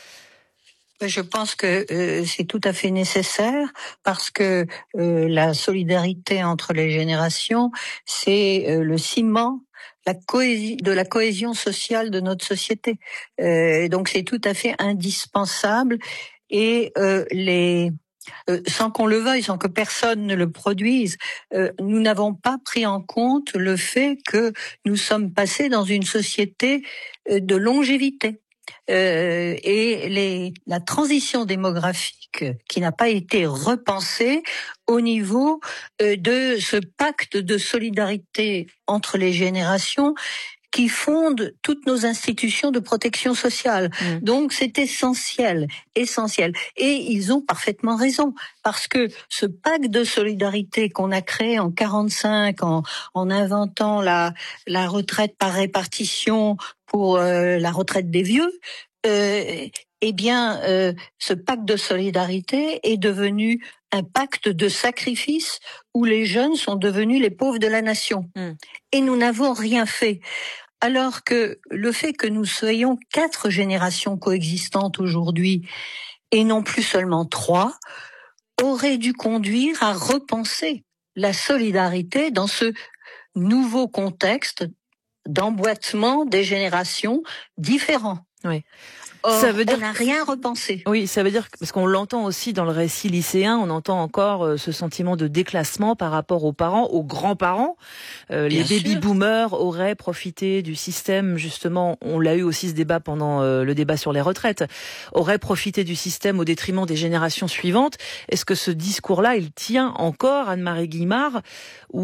Je pense que euh, c'est tout à fait nécessaire parce que euh, la solidarité entre les générations, c'est euh, le ciment la cohésion, de la cohésion sociale de notre société. Euh, donc c'est tout à fait indispensable et euh, les Euh, sans qu'on le veuille, sans que personne ne le produise, euh, nous n'avons pas pris en compte le fait que nous sommes passés dans une société euh, de longévité. Euh, et les, la transition démographique qui n'a pas été repensée au niveau euh, de ce pacte de solidarité entre les générations qui fondent toutes nos institutions de protection sociale. Mmh. Donc c'est essentiel, essentiel. Et ils ont parfaitement raison, parce que ce pacte de solidarité qu'on a créé en quarante-cinq, en, en inventant la, la retraite par répartition pour euh, la retraite des vieux, euh, eh bien, euh, ce pacte de solidarité est devenu un pacte de sacrifice où les jeunes sont devenus les pauvres de la nation. Mmh. Et nous n'avons rien fait. Alors que le fait que nous soyons quatre générations coexistantes aujourd'hui, et non plus seulement trois, aurait dû conduire à repenser la solidarité dans ce nouveau contexte d'emboîtement des générations différents. Oui. Or, ça veut dire on n'a rien repensé. Oui, ça veut dire parce qu'on l'entend aussi dans le récit lycéen, on entend encore euh, ce sentiment de déclassement par rapport aux parents, aux grands-parents. Euh, les baby-boomers auraient profité du système, justement, on l'a eu aussi ce débat pendant euh, le débat sur les retraites, auraient profité du système au détriment des générations suivantes. Est-ce que ce discours-là, il tient encore, Anne-Marie Guimard, ou